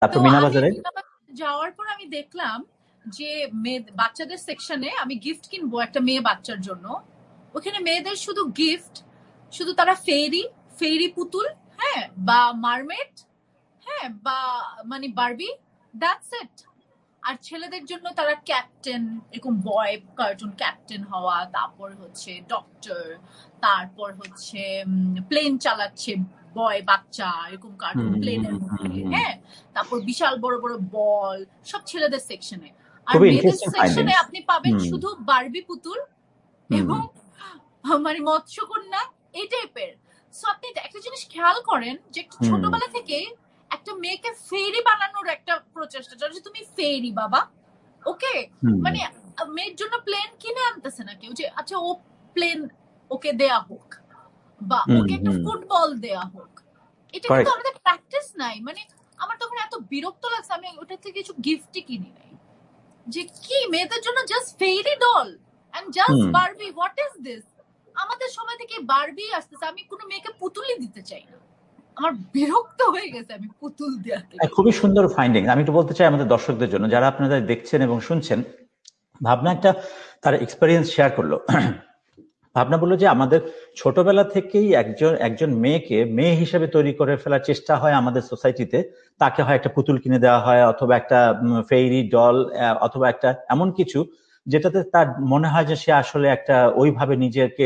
তারপর তো মিনা আমি বাজারে যাওয়ার পর আমি দেখলাম যে বাচ্চাদের সেকশনে আমি গিফট কিনবো একটা মেয়ে বাচ্চার জন্য, ওখানে মেয়েদের শুধু গিফট, শুধু তারা ফেরি পুতুল, হ্যাঁ, বা মারমেড, হ্যাঁ, বা মানে বারবি, দ্যাটস ইট। আর ছেলেদের জন্য তারা ক্যাপ্টেন, এরকম বয় কার্টুন ক্যাপ্টেন হওয়া, তারপর হচ্ছে ডক্টর, তারপর হচ্ছে প্লেন চালাচ্ছে বয় বাচ্চা, এরকম কার্টুন প্লেনের মধ্যে, হ্যাঁ, তারপর বিশাল বড় বড় বল, সব ছেলেদের সেকশনে। আর খুবই মেয়েদের ইন্টারেস্টিং সেকশনে ফাইন্ডিংস। আপনি পাবেন শুধু বারবি পুতুল এবং মানে মৎস্যকন্যা, এই টাইপের। সো আপনি একটা জিনিস খেয়াল করেন যে একটু ছোটবেলা থেকে একটা মেয়েকে ফেরি বানানোর একটা প্রচেষ্টা, যে তুমি ফেরি বাবা, ওকে, মানে মেয়ের জন্য প্লেন কিনে আনতেছে না কেউ যে আচ্ছা ও প্লেন ওকে দেয়া হোক, বা ওকে একটা ফুটবল দেয়া হোক। এটা কিন্তু আমাদের প্র্যাকটিস নাই। মানে আমার তখন এত বিরক্ত লাগছে, আমি ওটা থেকে কিছু গিফটই কিনি নাই। যে কি মেয়েদের জন্য just ferry doll and just Barbie, what is this? আমাদের সময় থেকে বারবি আসতেছে, আমি কোনো মেয়েকে পুতুলই দিতে চাই না। আমার বিরক্ত হয়ে গেছে আমি পুতুল দেওয়া থেকে। খুবই সুন্দর ফাইন্ডিং। আমি একটু বলতে চাই আমাদের দর্শকদের জন্য, যারা আপনারা দেখছেন এবং শুনছেন, ভাবনা একটা তার এক্সপেরিয়েন্স শেয়ার করলো। ভাবনা বললো যে আমাদের ছোটবেলা থেকেই একজন মেয়েকে মেয়ে হিসেবে তৈরি করে ফেলার চেষ্টা হয় আমাদের সোসাইটিতে। তাকে হয় একটা পুতুল কিনে দেওয়া হয়, অথবা একটা ফেরি ডল, অথবা একটা এমন কিছু যেটাতে তার মনে হয় যে সে আসলে একটা ওইভাবে নিজেকে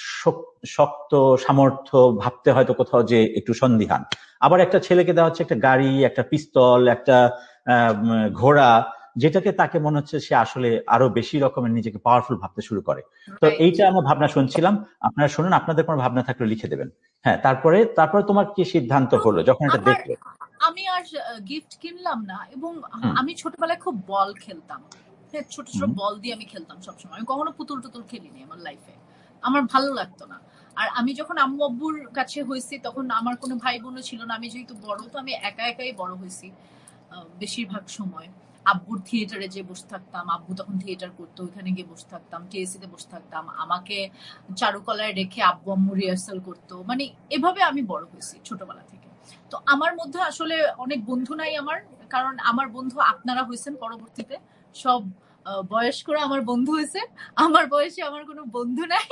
শক্ত সামর্থ্য ভাবতে হয়তো কোথাও যে একটু সন্দিহান। আবার একটা ছেলেকে দেওয়া হচ্ছে একটা গাড়ি, একটা পিস্তল, একটা ঘোড়া, যেটাকে তাকে মনে হচ্ছে সে আসলে আরো বেশি রকমের নিজেকে পাওয়ারফুল ভাবতে শুরু করে। তো এইটা আমরা ভাবনা শুনছিলাম, আপনারা শুনুন, আপনাদের কোনো ভাবনা থাকলে লিখে দেবেন। হ্যাঁ, তারপরে তোমার কি সিদ্ধান্ত হলো যখন এটা দেখলে? আমি আর গিফট কিনলাম না, এবং আমি ছোটবেলায় খুব বল খেলতাম, ছোট ছোট বল দিয়ে আমি খেলতাম সবসময়। আমি কখনো পুতুল টুতুল খেলিনি আমার লাইফে, আমার ভালো লাগতো না। আর আমি যখন আম্মু আব্বুর কাছে হয়েছি তখন আমার কোনো ভাই বোনও ছিল না, আমি যেহেতু বড়, তো আমি একা একাই বড় হয়েছি বেশিরভাগ সময়। আব্বুর থিয়েটারে যে বসে থাকতাম, আব্বু তখন থিয়েটার করতো, ওইখানে গিয়ে বসে থাকতাম, টিএসসি তে বসে থাকতাম, আমাকে চারুকলায় রেখে আব্বু আম্মু রিহার্সাল করতো। মানে এভাবে আমি বড় হয়েছি ছোটবেলা থেকে। তো আমার মধ্যে আসলে অনেক বন্ধু নাই আমার, কারণ আমার বন্ধু আপনারা হয়েছেন পরবর্তীতে, সব বয়স্করা আমার বন্ধু হয়েছে, আমার বয়সে আমার কোনো বন্ধু নাই।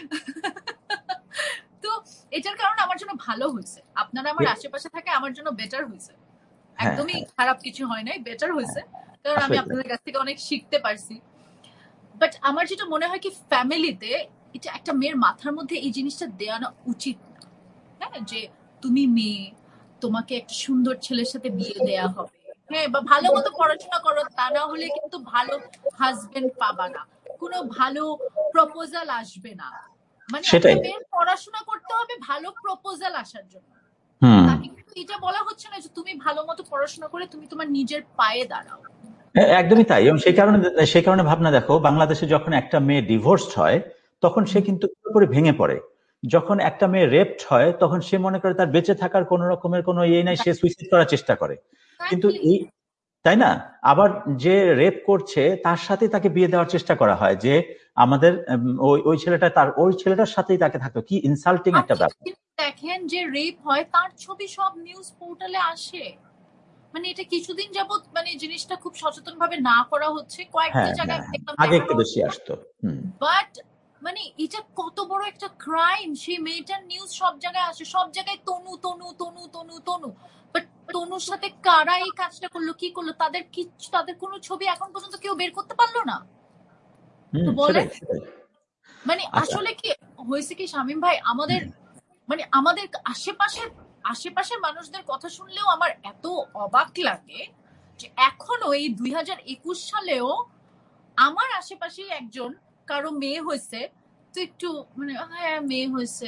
তো এটার কারণে আমার জন্য ভালো হয়েছে, আপনারা আমার আশেপাশে থাকে, আমার জন্য বেটার হয়েছে। একদমই খারাপ কিছু হয় নাই, বেটার হয়েছে, কারণ আমি আপনাদের কাছ থেকে অনেক শিখতে পারছি। বাট আমার যেটা মনে হয় কি, ফ্যামিলিতে এটা একটা মেয়ের মাথার মধ্যে এই জিনিসটা দেওয়ানো উচিত না, হ্যাঁ, যে তুমি মেয়ে, তোমাকে একটা সুন্দর ছেলের সাথে বিয়ে দেয়া হবে, হ্যাঁ, বা ভালো মতো পড়াশোনা করো, তা না হলে কিন্তু ভালো হাজবেন্ড পাবা না, কোনো ভালো প্রপোজাল আসবে না। মানে একটা মেয়ের পড়াশোনা করতে হবে ভালো প্রপোজাল আসার জন্য। তাকে কিন্তু এটা বলা হচ্ছে না যে তুমি ভালো মতো পড়াশোনা করে তুমি তোমার নিজের পায়ে দাঁড়াও। একদমই তাই। এবং সেই কারণে ভাবনা দেখো, বাংলাদেশে যখন একটা মেয়ে ডিভোর্সড হয় তখন সে কিন্তু পুরোপুরি ভেঙে পড়ে। যখন একটা মেয়ে রেপড হয় তখন সে মনে করে তার বেঁচে থাকার কোন রকমের কোনো ইয়ে নাই, সে সুইসাইড করার চেষ্টা করে। কিন্তু তাই না, আবার যে রেপ করছে তার সাথে তাকে বিয়ে দেওয়ার চেষ্টা করা হয়, যে আমাদের ওই ছেলেটার সাথেই তাকে থাকতো। কি ইনসাল্টিং একটা ব্যাপার। দেখেন যে রেপ হয় তার ছবি সব নিউজ পোর্টালে আসে। মানে এটা কিছুদিন যাবত মানে জিনিসটা খুব সচেতন ভাবে না করা হচ্ছে, কয়েকটা জায়গায় আগে একটু বেশি আসতো। বাট মানে এটা কত বড় একটা ক্রাইম, সেই মেয়েটার নিউজ সব জায়গায় আসে, সব জায়গায় তনু তনু তনু তনু তনু। বাট তনুর সাথে কারা এই কাজটা করলো, কি করলো, তাদের কোনো ছবি এখন পর্যন্ত কেউ বের করতে পারলো না। তো বলে মানে আসলে কি হয়েছে কি শামীম ভাই, আমাদের আশেপাশের মানুষদের কথা শুনলেও আমার এত অবাক লাগে যে এখনো এই 2021 সালেও আমার আশেপাশে একজন কারো মেয়ে হয়েছে, তো একটু মানে হ্যাঁ মেয়ে হয়েছে,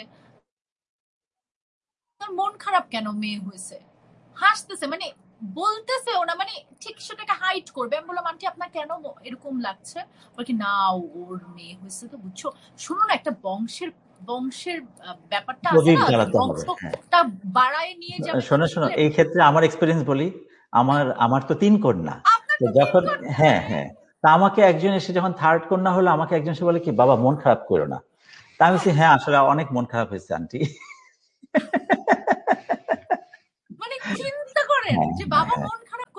মন খারাপ কেন, মেয়ে হয়েছে, হাসতেছে, মানে বলতেছে ওনা, মানে ঠিক সেটাকে হাইট করবে। আমি বললাম আন্টি আপনার কেন এরকম লাগছে, বলছি না ওর মেয়ে হয়েছে তো বুঝছো। শুনো না, একটা বংশের ব্যাপারটা আছে না, বংশটা বাড়ায় নিয়ে যাবে। শোনো, এই ক্ষেত্রে আমার এক্সপেরিয়েন্স বলি। আমার তো 3 কন্যা। যখন হ্যাঁ তা আমাকে একজন এসে যখন 3rd কন্যা হলো, আমাকে একজন এসে বলে কি, বাবা মন খারাপ করো না। তা আমি বলছি হ্যাঁ আসলে অনেক মন খারাপ হয়েছে আন্টি। মানে চিন্তা করেন যে বাবা মন খারাপ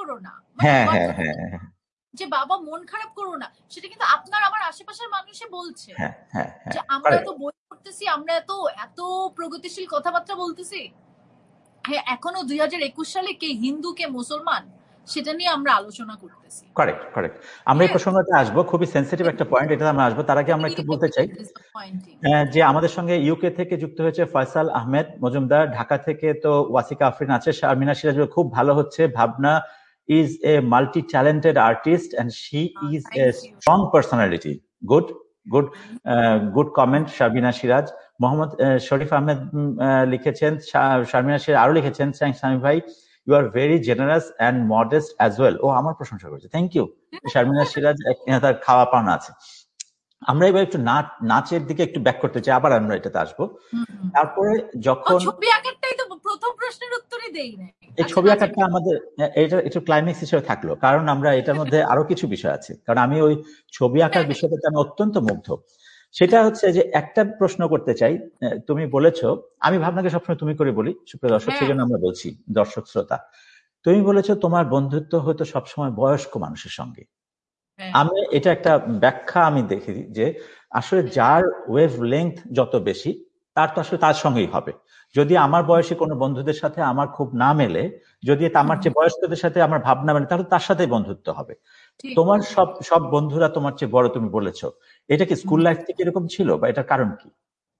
করো না, মানে হ্যাঁ কথা হ্যাঁ হ্যাঁ হ্যাঁ যে বাবা মন খারাপ করো না, সেটা কিন্তু আপনার আমার আশেপাশের মানুষে বলছে হ্যাঁ হ্যাঁ যে হ্যাঁ, আমরা correct. এত বই পড়তেছি, আমরা এত এত প্রগতিশীল কথাবার্তা বলতেছি, হ্যাঁ এখনো 2021 সালে কে হিন্দু কে মুসলমান সেটা নিয়ে আমরা আলোচনা করতেছি। Correct correct. আমরা এই প্রসঙ্গতে আসবো, খুবই সেন্সিটিভ একটা পয়েন্ট, এটা আমরা আসবো। তার আগে আমরা একটু বলতে চাই যে আমাদের সঙ্গে ইউকে থেকে যুক্ত হয়েছে ফয়সাল আহমেদ মজুমদার, ঢাকা থেকে তো ওয়াসিকা আফরিন আছে, শারমিনা সিরাজ খুব ভালো হচ্ছে, ভাবনা is a multi-talented artist and she is a strong personality. Good, good, good comment, Sharmina Siraj. Mohammad শরীফ আহমেদ লিখেছেন, শারমিনা সিরাজ আরো লিখেছেন, সামি ভাই you are very generous and modest as well. ও আমার প্রশংসা করেছে, থ্যাংক ইউ। শারমিনা সিরাজ তার খাওয়া পাওনা আছে। আমরা এবার একটু নাচের দিকে একটু ব্যাক করতে চাই, আবার আমরা এটাতে আসবো। তারপরে যখন ছবি আঁকাটাই তো প্রথম প্রশ্নের উত্তরই দেই না, এই ছবি আঁকাটা আমাদের এটা একটু ক্লাইম্যাক্স হিসেবে থাকলো, কারণ আমরা এটার মধ্যে আরো কিছু বিষয় আছে, কারণ আমি ওই ছবি আঁকার বিষয়টাতে আমি অত্যন্ত মুগ্ধ। সেটা হচ্ছে যে একটা প্রশ্ন করতে চাই, তুমি বলেছো, আমি ভাবনাকে সবসময় তুমি করে বলি সুপ্রিয় দর্শক, সেই জন্য আমরা বলছি দর্শক শ্রোতা, তুমি বলেছো তোমার বন্ধুত্ব হয়তো সবসময় বয়স্ক মানুষের সঙ্গে। আমি এটা একটা ব্যাখ্যা আমি দেখি যে আসলে যার ওয়েভ লেংথ যত বেশি তার তো আসলে তার সঙ্গেই হবে। যদি আমার বয়সী কোনো বন্ধুদের সাথে আমার খুব না মেলে, যদি আমার চেয়ে বয়স্কদের সাথে আমার ভাবনা মেলে, তাহলে তার সাথেই বন্ধুত্ব হবে। তোমার সব বন্ধুরা তোমার চেয়ে বড়, তুমি বলেছো, এটা কি স্কুল লাইফ থেকে এরকম ছিল বা এটার কারণ কি?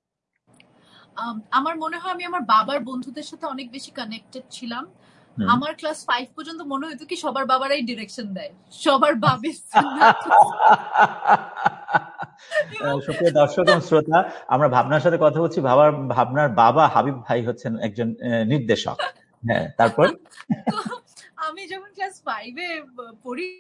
আমার মনে হয় আমি আমার বাবার বন্ধুদের সাথে অনেক বেশি কানেক্টেড ছিলাম। আমার ক্লাস 5 পর্যন্ত মনে হতো কি সবার বাবারাই ডিরেকশন দেয়, সবার বাবে। সুপ্রিয় দর্শক এবং শ্রোতা, আমরা ভাবনার সাথে কথা বলছি, ভাবনার বাবা হাবিব ভাই হচ্ছেন একজন নির্দেশক। হ্যাঁ, তারপর আমি যখন ক্লাস 5-এ পড়ি,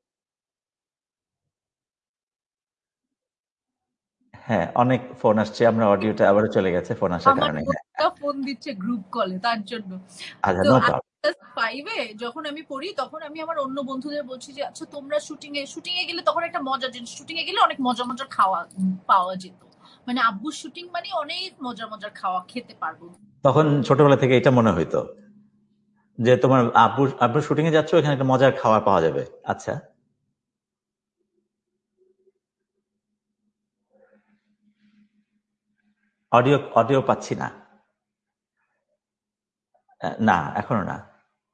হ্যাঁ অনেক ফোন আসছে, আমরা অডিওটা আবারও চলে গেছে ফোন আসার কারণে। ফোন দিচ্ছে গ্রুপ কলে, তার জন্য। আচ্ছা, তো নো প্রবলেম। ক্লাস 5-এ যখন আমি পড়ি, তখন আমি আমার অন্য বন্ধুদের বলছি যে আচ্ছা তোমরা শুটিং এ গেলে, তখন একটা মজা জিনিস, শুটিং এ গেলে অনেক মজা মজার খাওয়া পাওয়া যেত, মানে আব্বুর শুটিং মানে অনেক মজার মজার খাওয়া খেতে পারবো। তখন ছোটবেলা থেকে এটা মনে হইতো যে তোমার আব্বুর শুটিং এ যাচ্ছ, এখানে একটা মজার খাওয়া পাওয়া যাবে। আচ্ছা, অডিও পাচ্ছি না, না এখনো না,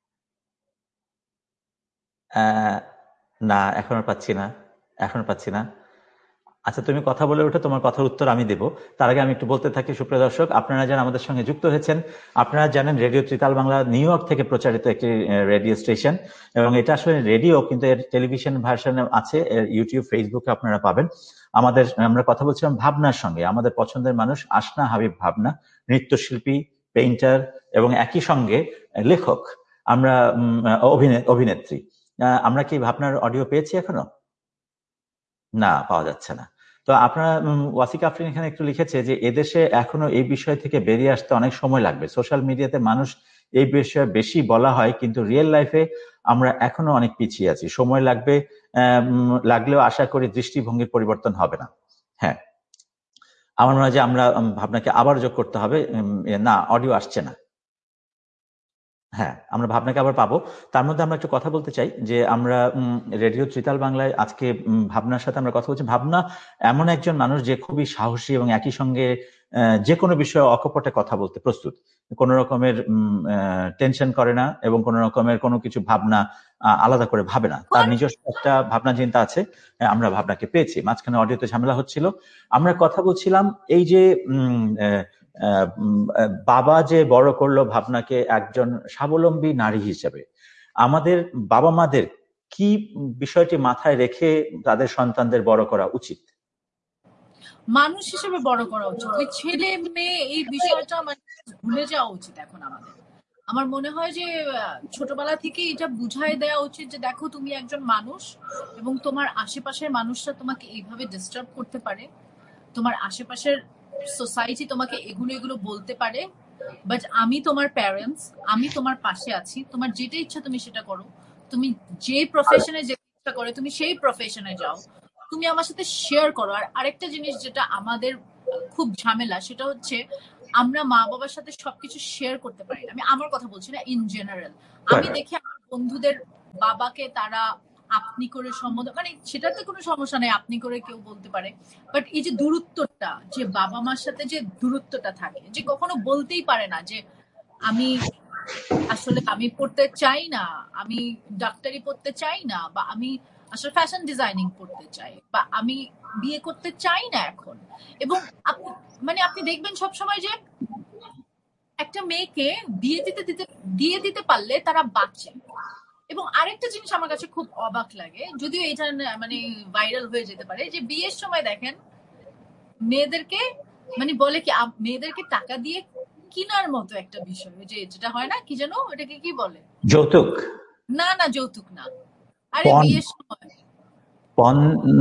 না এখনো পাচ্ছি না, এখনো পাচ্ছি না। আচ্ছা, তুমি কথা বলে ওঠো, তোমার কথার উত্তর আমি দেব। তার আগে আমি একটু বলতে থাকি, সুপ্রিয় দর্শক, আপনারা যারা আমাদের সঙ্গে যুক্ত হয়েছেন, আপনারা জানেন radio tritaal Bangla new York থেকে প্রচারিত একটি রেডিও স্টেশন, এবং এটা আসলে রেডিও কিন্তু এর টেলিভিশন ভার্সনে আছে, ইউটিউব ফেসবুকে আপনারা পাবেন। আমরা কথা বলছিলাম ভাবনার সঙ্গে, আমাদের পছন্দের মানুষ আসনা হাবিব ভাবনা, নৃত্যশিল্পী, পেইন্টার এবং একই সঙ্গে লেখক, আমরা অভিনেত্রী। আমরা কি ভাবনার অডিও পেয়েছি এখনো? না, পাওয়া যাচ্ছে না। তো আপনারা ওয়াসিকা আফরিন এখানে একটু লিখেছে যে এদেশে এখনো এই বিষয় থেকে বেরিয়ে আসতে অনেক সময় লাগবে। সোশ্যাল মিডিয়াতে মানুষ এই বিষয়ে বেশি বলা হয়, কিন্তু রিয়েল লাইফে আমরা এখনো অনেক পিছিয়ে আছি, সময় লাগবে, লাগলেও আশা করি দৃষ্টিভঙ্গির পরিবর্তন হবে না। হ্যাঁ, আমার মনে হয় যে আমরা ভাবনাকে আবার যোগ করতে হবে। না, অডিও আসছে না। হ্যাঁ, আমরা ভাবনাকে আবার পাবো। তার মধ্যে আমরা একটু কথা বলতে চাই যে আমরা রেডিও ত্রিতাল বাংলায় আজকে ভাবনার সাথে আমরা কথা বলছি। ভাবনা এমন একজন মানুষ যে খুবই সাহসী এবং একই সঙ্গে যে কোনো বিষয়ে অকপটে কথা বলতে প্রস্তুত, কোনো রকমের টেনশন করে না এবং কোনো রকমের কোনো কিছু ভাবনা আলাদা করে ভাবে না, তার নিজস্ব একটা ভাবনা চিন্তা আছে। আমরা ভাবনাকে পেয়েছি, মাঝখানে অডিওতে ঝামেলা হচ্ছিল। আমরা কথা বলছিলাম এই যে বাবা যে বড় করলো ভাবনাকে একজন স্বাবলম্বী নারী হিসেবে, আমাদের বাবা মাদের কি বিষয়টি মাথায় রেখে তাদের সন্তানদের বড় করা উচিত? মানুষ হিসেবে বড় করা উচিত, ওই ছেলে মেয়ে এই বিষয়টা মানে ভুলে যাওয়া উচিত এখন আমাদের। আমার মনে হয় যে ছোটবেলা থেকে এটা বুঝাই দেওয়া উচিত যে দেখো তুমি একজন মানুষ, এবং তোমার আশেপাশের মানুষরা তোমাকে এইভাবে ডিস্টার্ব করতে পারে, তোমার আশেপাশের সোসাইটি তোমাকে এগুলো বলতে পারে, বাট আমি তোমার প্যারেন্টস, আমি তোমার পাশে আছি, তোমার যেটা ইচ্ছা তুমি সেটা করো, তুমি যে প্রফেশনে যেতে ইচ্ছা করে তুমি সেই প্রফেশনে যাও, তুমি আমার সাথে শেয়ার করো। আর আরেকটা জিনিস যেটা আমাদের খুব ঝামেলা, সেটা হচ্ছে আমরা মা বাবার সাথে সবকিছু শেয়ার করতে পারি না। আমি আমার কথা বলছি না, ইন জেনারেল। আমি দেখি আমার বন্ধুদের বাবাকে তারা আপনি করে সম্বোধন, মানে সেটাতে কোনো সমস্যা নেই, আপনি করে কেউ বলতে পারে, বাট এই যে দূরত্বটা, যে বাবা মার সাথে যে দূরত্বটা থাকে, যে কখনো বলতেই পারে না যে আমি আসলে আমি পড়তে চাই না, আমি ডাক্তারি পড়তে চাই না, বা আমি আসলে ফ্যাশন ডিজাইনিং পড়তে চাই, বা আমি বিয়ে করতে চাই না এখন। এবং মানে আপনি দেখবেন সবসময় যে একটা মেয়েকে দিয়ে দিতে পারলে তারা বাঁচে। এবং আরেকটা জিনিস আমার কাছে খুব অবাক লাগে, যদিও এটা মানে ভাইরাল হয়ে যেতে পারে, যে বিয়ের সময় দেখেন মেয়েদেরকে মানে বলে কি মেয়েদেরকে টাকা দিয়ে কিনার মতো একটা বিষয়, যে যেটা হয় না, কি যেন ওটাকে কি বলে, যৌতুক। না না, যৌতুক না, আরে বিয়ের সময় পণ,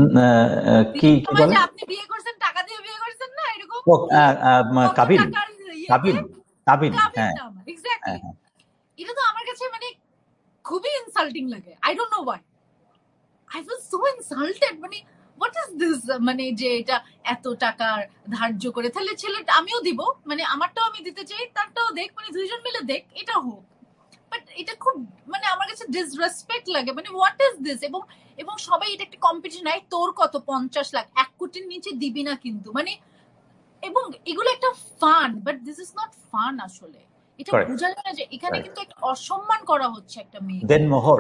কি কি বলে, যে আপনি বিয়ে করছেন টাকা দিয়ে বিয়ে করছেন না, এরকম কাবিন, টাকার কাবিন, কাবিন, হ্যাঁ, এক্স্যাক্টলি। এটা তো আমার কাছে মানে খুবই ইনসাল্টিং লাগে, I don't know Y, I feel so insulted, মানে হোয়াট ইজ দিস, মানে যে এটা এত টাকার ধার্য করে, তাহলে ছেলেটা আমিও দিব, মানে আমারটাও আমি দিতে চাই, তারটাও দেখ, মানে দুইজন মিলে দেখ, এটা হোক। বাট এটা খুব মানে আমার কাছে ডিসরেসপেক্ট লাগে, মানে হোয়াট ইজ দিস। এবং এবং সবাই এটা একটা কম্পিটিশন, নাই তোর কত 50 লাখ, 1 কোটির নিচে দিবি না কিন্তু, মানে এবং এগুলো একটা fun, but this is not fun আসলে। এটা বোঝা যায় না যে এখানে কিন্তু একটা অসম্মান করা হচ্ছে একটা মেয়ে, দেনমোহর,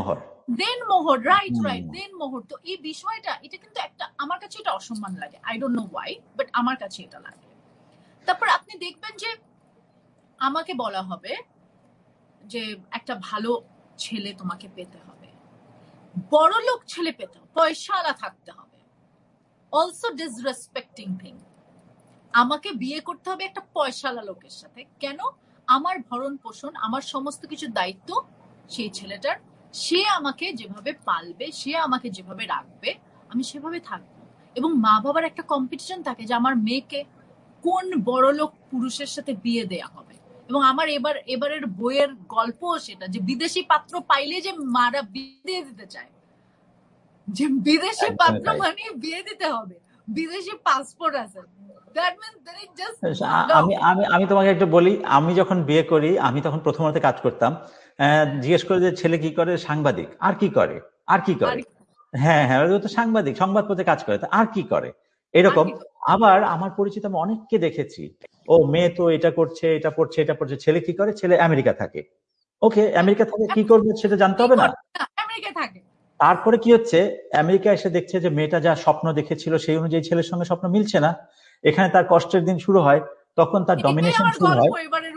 রাইট রাইট, দেনমোহর। তো এই বিষয়টা, এটা কিন্তু একটা, আমার কাছে এটা অসম্মান লাগে, I don't know Y, but আমার কাছে এটা লাগে। তারপর আপনি দেখবেন যে আমাকে বলা হবে যে একটা ভালো ছেলে তোমাকে পেতে হবে, বড় লোক ছেলে পেতে হবে, পয়সাওয়ালা থাকতে হবে, অলসো ডিসরেসপেক্টিং থিং। আমাকে বিয়ে করতে হবে একটা পয়সাওয়ালা লোকের সাথে, কেন? আমার ভরণ পোষণ, আমার সমস্ত কিছু দায়িত্ব সেই ছেলেটার, সে আমাকে যেভাবে পালবে, সে আমাকে যেভাবে রাখবে, আমি সেভাবে থাকবো। এবং মা বাবার একটা কম্পিটিশন থাকে যে আমার মেয়েকে কোন বড়লোক পুরুষের সাথে বিয়ে দেয়া হবে। এবং আমার এবারের বইয়ের গল্পও সেটা, যে বিদেশি পাত্র পাইলে যে মারা বিয়ে দিয়ে দিতে চায়, যে বিদেশি পাত্র মানে বিয়ে দিতে হবে, বিদেশি পাসপোর্ট আছে। আমি তোমাকে একটু বলি, আমি যখন বিয়ে করি, আমি তখন প্রথমত কাজ করতাম, জিজ্ঞেস করে যে ছেলে কি করে, সাংবাদিক। আর কি করে? হ্যাঁ হ্যাঁ, ও তো সাংবাদিক, সংবাদপত্রে কাজ করে, আর কি করে, এরকম। আবার আমার পরিচিত আমি অনেককে দেখেছি, ও মেয়ে তো এটা করছে, এটা পড়ছে, এটা পড়ছে, ছেলে কি করে? ছেলে আমেরিকা থাকে। ওকে, আমেরিকা থাকে, কি করবে সেটা জানতে হবে না? আমেরিকা থাকে। তারপরে কি হচ্ছে, আমেরিকা এসে দেখছে যে মেয়েটা যা স্বপ্ন দেখেছিল সেই অনুযায়ী ছেলের সঙ্গে স্বপ্ন মিলছে না। এখানে তার কষ্টের দিন শুরু হয়, তখন তার ডমিনেশন শুরু হয়।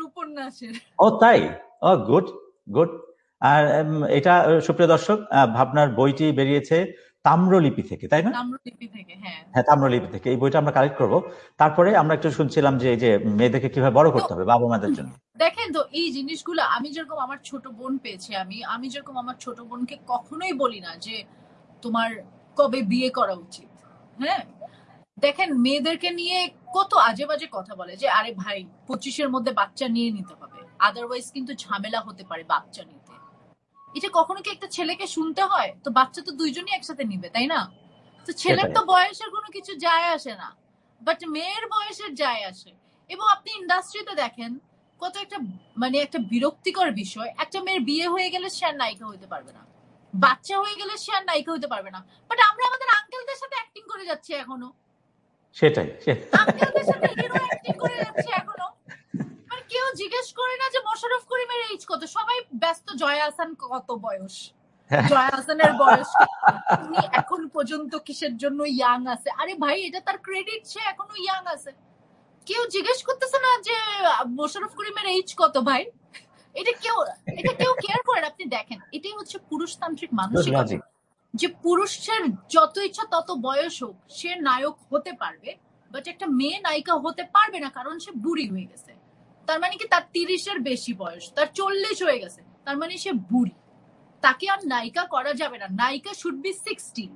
ও তাই, ও গুড গুড। আর এটা, সুপ্রিয় দর্শক, ভাবনার বইটি বেরিয়েছে তাম্রলিপি থেকে, তাই না? হ্যাঁ, তাম্রলিপি থেকে। এই বইটা আমরা কালেক্ট করব। তারপরে আমরা একটু শুনছিলাম যে এই যে মেয়েদেরকে কিভাবে বড় করতে হবে বাবা মাদের জন্য। দেখেন তো এই জিনিসগুলো, আমি যেরকম আমার ছোট বোন পেয়েছি, আমি যেরকম আমার ছোট বোনকে কখনোই বলি না যে তোমার কবে বিয়ে করা উচিত। হ্যাঁ, দেখেন মেয়েদেরকে নিয়ে কত আজে বাজে কথা বলে, যে আরে ভাই 25-এর মধ্যে বাচ্চা নিয়ে নিতে হবে, আদারওয়াইজ কিন্তু ঝামেলা হতে পারে বাচ্চা নিতে। এটা কখনো কি একটা ছেলেকে শুনতে হয়? তো বাচ্চা তো দুইজনই একসাথে নিবে, তাই না? তো ছেলের তো বয়সের কোনো কিছু যায় আসে না, বাট মেয়ের বয়সের যায় আসে। এবং আপনি ইন্ডাস্ট্রিতে দেখেন কত একটা মানে একটা বিরক্তিকর বিষয়, একটা মেয়ের বিয়ে হয়ে গেলে সে আর নায়িকা হইতে পারবে না, বাচ্চা হয়ে গেলে সে আর নায়িকা হইতে পারবে না, বাট আমরা আমাদের আঙ্কেলদের সাথে অ্যাক্টিং করে যাচ্ছি এখনো। সেটাই, আঙ্কেলদের সাথে হিরো অ্যাক্টিং করে যাচ্ছে এখনো। মানে কেউ জিজ্ঞেস করে না যে মোশাররফ করিমের এজ কত, সবাই ব্যস্ত জয়া আহসান কত বয়স, জয়া আহসানের বয়স উনি এখন পর্যন্ত কিসের জন্য ইয়াং আছে। আরে ভাই, এটা তার ক্রেডিট, সে এখনো ইয়াং আছে। কেউ জিজ্ঞেস করতেছে না যে মোশাররফ করিমের এজ কত ভাই, এটা কেউ কেয়ার করে। আপনি দেখেন, এটাই হচ্ছে পুরুষতান্ত্রিক মানসিকতা, যে পুরুষের যত ইচ্ছা তত বয়স হোক সে নায়ক হতে পারবে, বাট একটা মেয়ে নায়িকা হতে পারবে না, কারণ সে বুড়ি হয়ে গেছে। তার মানে কি তার 30-এর বেশি বয়স, তার 40 হয়ে গেছে, তার মানে সে বুড়ি, তাকে আর নায়িকা করা যাবে না, নায়িকা should be 16।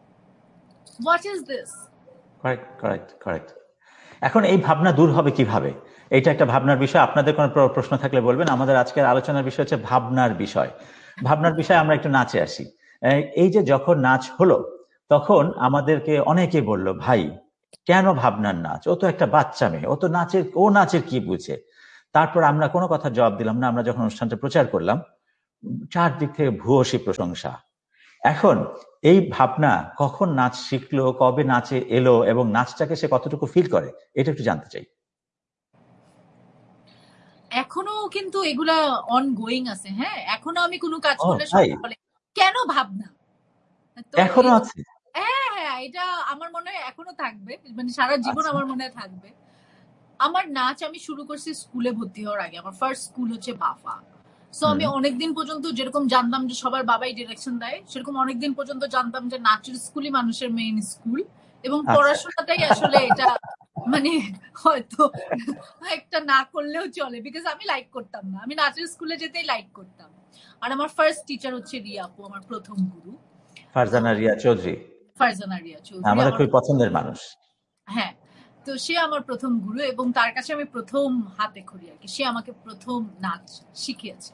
What is this? Correct correct correct. এখন এই ভাবনা দূর হবে কিভাবে, এটা একটা ভাবনার বিষয়। আপনাদের কোনো প্রশ্ন থাকলে বলবেন। আমাদের আজকের আলোচনার বিষয় হচ্ছে ভাবনার বিষয়। ভাবনার বিষয়ে আমরা একটু নাচে আসি। এই যে যখন নাচ হলো, তখন আমাদেরকে অনেকে বলল, ভাই কেন ভাবনার নাচ, ও তো একটা বাচ্চা মেয়ে, ও তো নাচের কি বুঝে। তারপর আমরা কোনো কথা জবাব দিলাম না। আমরা যখন অনুষ্ঠানটা প্রচার করলাম, চারদিক থেকে ভূয়সী প্রশংসা। এখন এই ভাবনা কখন নাচ শিখলো, কবে নাচে এলো এবং নাচটাকে সে কতটুকু ফিল করে, এটা একটু জানতে চাই। এখনো কিন্তু এগুলা অনগোয়িং আছে। হ্যাঁ, এখনো আমি কোনো কাজ ও করলে তাই? সবাই বলে কেন ভাবনা। তো এখনো এই যে আছে? হ্যাঁ, এটা আমার মনে হয় এখনো থাকবে, মানে সারা জীবন আচ্ছা। আমার মনে হয় থাকবে। আমার নাচ আমি শুরু করছি স্কুলে ভর্তি হওয়ার আগে। আমার ফার্স্ট স্কুল হচ্ছে বাফা। সো আমি অনেকদিন পর্যন্ত যেরকম জানতাম যে সবার বাবাই ডিরেকশন দেয়, সেরকম অনেকদিন পর্যন্ত জানতাম যে নাচের স্কুলই মানুষের মেইন স্কুল, এবং আচ্ছা। পড়াশোনাটাই আসলে এটা মানে হয়তো একটা না করলেও চলে, বিকজ আমি লাইক করতাম না, আমি নাচের স্কুলে যেতেই লাইক করতাম। আর আমার ফার্স্ট টিচার হচ্ছে রিয়া আপু, আমার প্রথম গুরু। তো ফারজানা রিয়া চৌধুরী ফারজানা রিয়া চৌধুরী আমাদের আমার, খুবই পছন্দের মানুষ। হ্যাঁ, তো সে আমার প্রথম গুরু এবং তার কাছে আমি প্রথম হাতে খড়ি আর কি, সে আমাকে প্রথম নাচ শিখিয়েছে।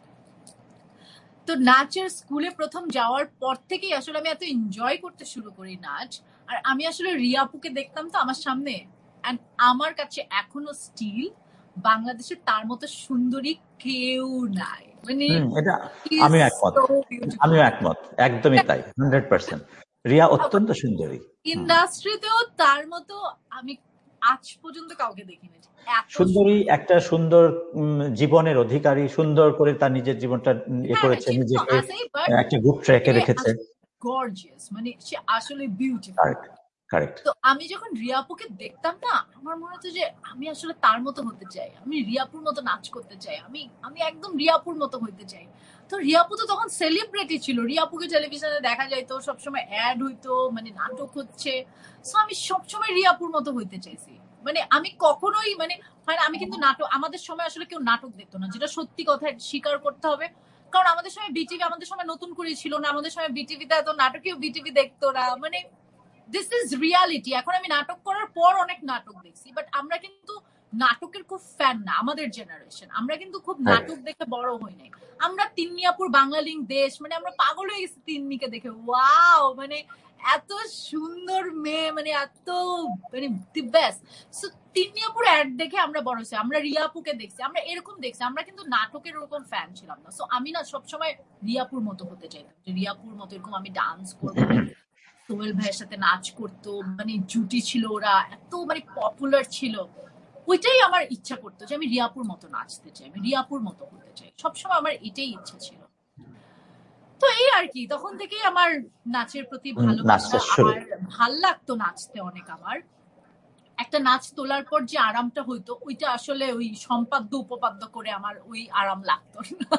তো নাচের স্কুলে প্রথম যাওয়ার পর থেকেই আসলে আমি এত এনজয় করতে শুরু করি নাচ। আর আমি আসলে রিয়া আপুকে দেখতাম তো আমার সামনে, এন্ড আমার কাছে এখনো স্টিল বাংলাদেশে তার মতো সুন্দরী কেউ নাই, মানে এটা ইজ আমিও একমত। So beautiful. আমিও একমত, একদমই তাই, 100%। রিয়া অত্যন্ত সুন্দরী। ইন্ডাস্ট্রিতেও তার মতো আমি আজ পর্যন্ত কাউকে দেখিনি, এত সুন্দরী, একটা সুন্দর জীবনের অধিকারী, সুন্দর করে তার নিজের জীবনটা হ্যাঁ হ্যাঁ করেছে, সে তো নিজেকে আছেই, বাট একটা গুড ট্র্যাকে সে রেখেছে। গর্জিয়াস, মানে সে আসলে বিউটিফুল। Correct, correct. তো আমি যখন রিয়াপুকে দেখতাম না, আমার মনে হতো যে আমি আসলে তার মতো হতে চাই, আমি রিয়াপুর মতো নাচ করতে চাই, আমি আমি একদম রিয়াপুর মতো হইতে চাই। তো রিয়াপু তো তখন সেলিব্রিটি ছিল, রিয়াপুকে টেলিভিশনে দেখা যাইতো, সবসময় অ্যাড হইতো, মানে নাটক হচ্ছে। সো আমি সবসময় রিয়াপুর মতো হইতে চাইছি। মানে আমি কখনোই মানে আমি কিন্তু নাটক, আমাদের সময় আসলে কেউ নাটক দেখতো না, যেটা সত্যি কথা স্বীকার করতে হবে। কারণ আমাদের সময় বিটিভি, আমাদের সময় নতুন করে ছিল না, আমাদের সময় বিটিভিতে এত নাটকেও বিটিভি দেখতো না, মানে দিস ইজ রিয়ালিটি। এখন আমি নাটক করার পর অনেক নাটক দেখছি, বাট আমরা কিন্তু নাটকের খুব ফ্যান না, আমাদের জেনারেশন, আমরা কিন্তু খুব নাটক দেখে বড় হই নাই। আমরা তিন্নিয়াপুর বাংলা লিঙ্ক দেশ, মানে আমরা পাগল হয়ে গেছি তিন্নিকে দেখে, ওয়াও, মানে এত সুন্দর মেয়ে, মানে এত, মানে দি বেস্ট। সো তিন্নিয়াপুর অ্যাড দেখে আমরা বড় হয়েছি, আমরা রিয়াপুকে দেখছি, আমরা এরকম দেখছি, আমরা কিন্তু নাটকের ওরকম ফ্যান ছিলাম না। সো আমি না সবসময় রিয়াপুর মতো হতে চাইতাম, যে রিয়াপুর মতো এরকম আমি ডান্স করবো, সোহেল ভাইয়ের সাথে নাচ করতো, মানে জুটি ছিল, ওরা এত মানে পপুলার ছিল। ওইটাই আমার ইচ্ছা করতো যে আমি রিয়াপুর মতো নাচতে চাই, আমি রিয়াপুর মতো হতে চাই, সবসময় আমার এটাই ইচ্ছা ছিল। তো এই আর কি, তখন থেকেই আমার নাচের প্রতি ভালোবাসা। নাচটা শুরু। আর ভাল লাগতো নাচতে অনেক আমার। একটা নাচ তোলার পর যে আরামটা হইতো, ওইটা আসলে ওই সম্পাদ্য উপপাদ্য করে আমার ওই আরাম লাগতো না।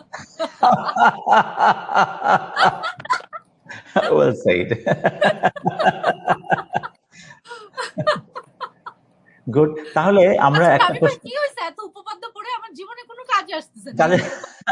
Well said. গুড। তাহলে আমরা আচ্ছা একটা শামীম ভাই, প্রশ্ন কি হয়েছে এত উপপাদ্য পড়ে? আমার জীবনে কোনো কাজে আসতেছে না কাজে, এই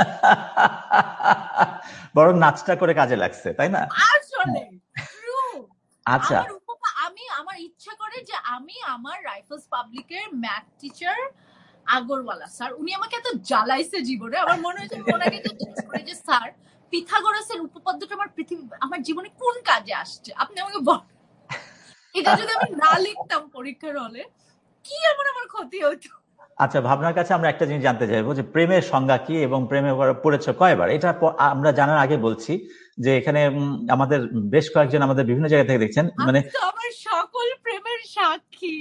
বরং নাচটা করে কাজে লাগছে, তাই না? আসলে ট্রু। আচ্ছা। আমার আমি আমার ইচ্ছা করে যে আমি আমার রাইফেলস পাবলিকের ম্যাথ টিচার আগরওয়ালা স্যার, উনি আমাকে এত জ্বালাইছে জীবনে, আমার মনে হয়েছে আমি ওনাকে জিজ্ঞেস করি যে স্যার, পিথাগোরাসের উপপাদ্যটা আমার আমার জীবনে কোন কাজে আসছে, আপনি আমাকে বল। এটা যদি আমি না লিখতাম পরীক্ষার হলে, কি এমন আমার ক্ষতি হতো। আচ্ছা, ভাবনার কাছে আমরা একটা জিনিস জানতে চাইবো যে প্রেমের সংজ্ঞা কি এবং প্রেমে পড়েছো কয়বার, এটা আমরা জানার আগে বলছি যে এখানে আমাদের বেশ কয়েকজন আমাদের বিভিন্ন জায়গা থেকে দেখছেন, মানে আমি তো আমার সকল প্রেমের সাক্ষী।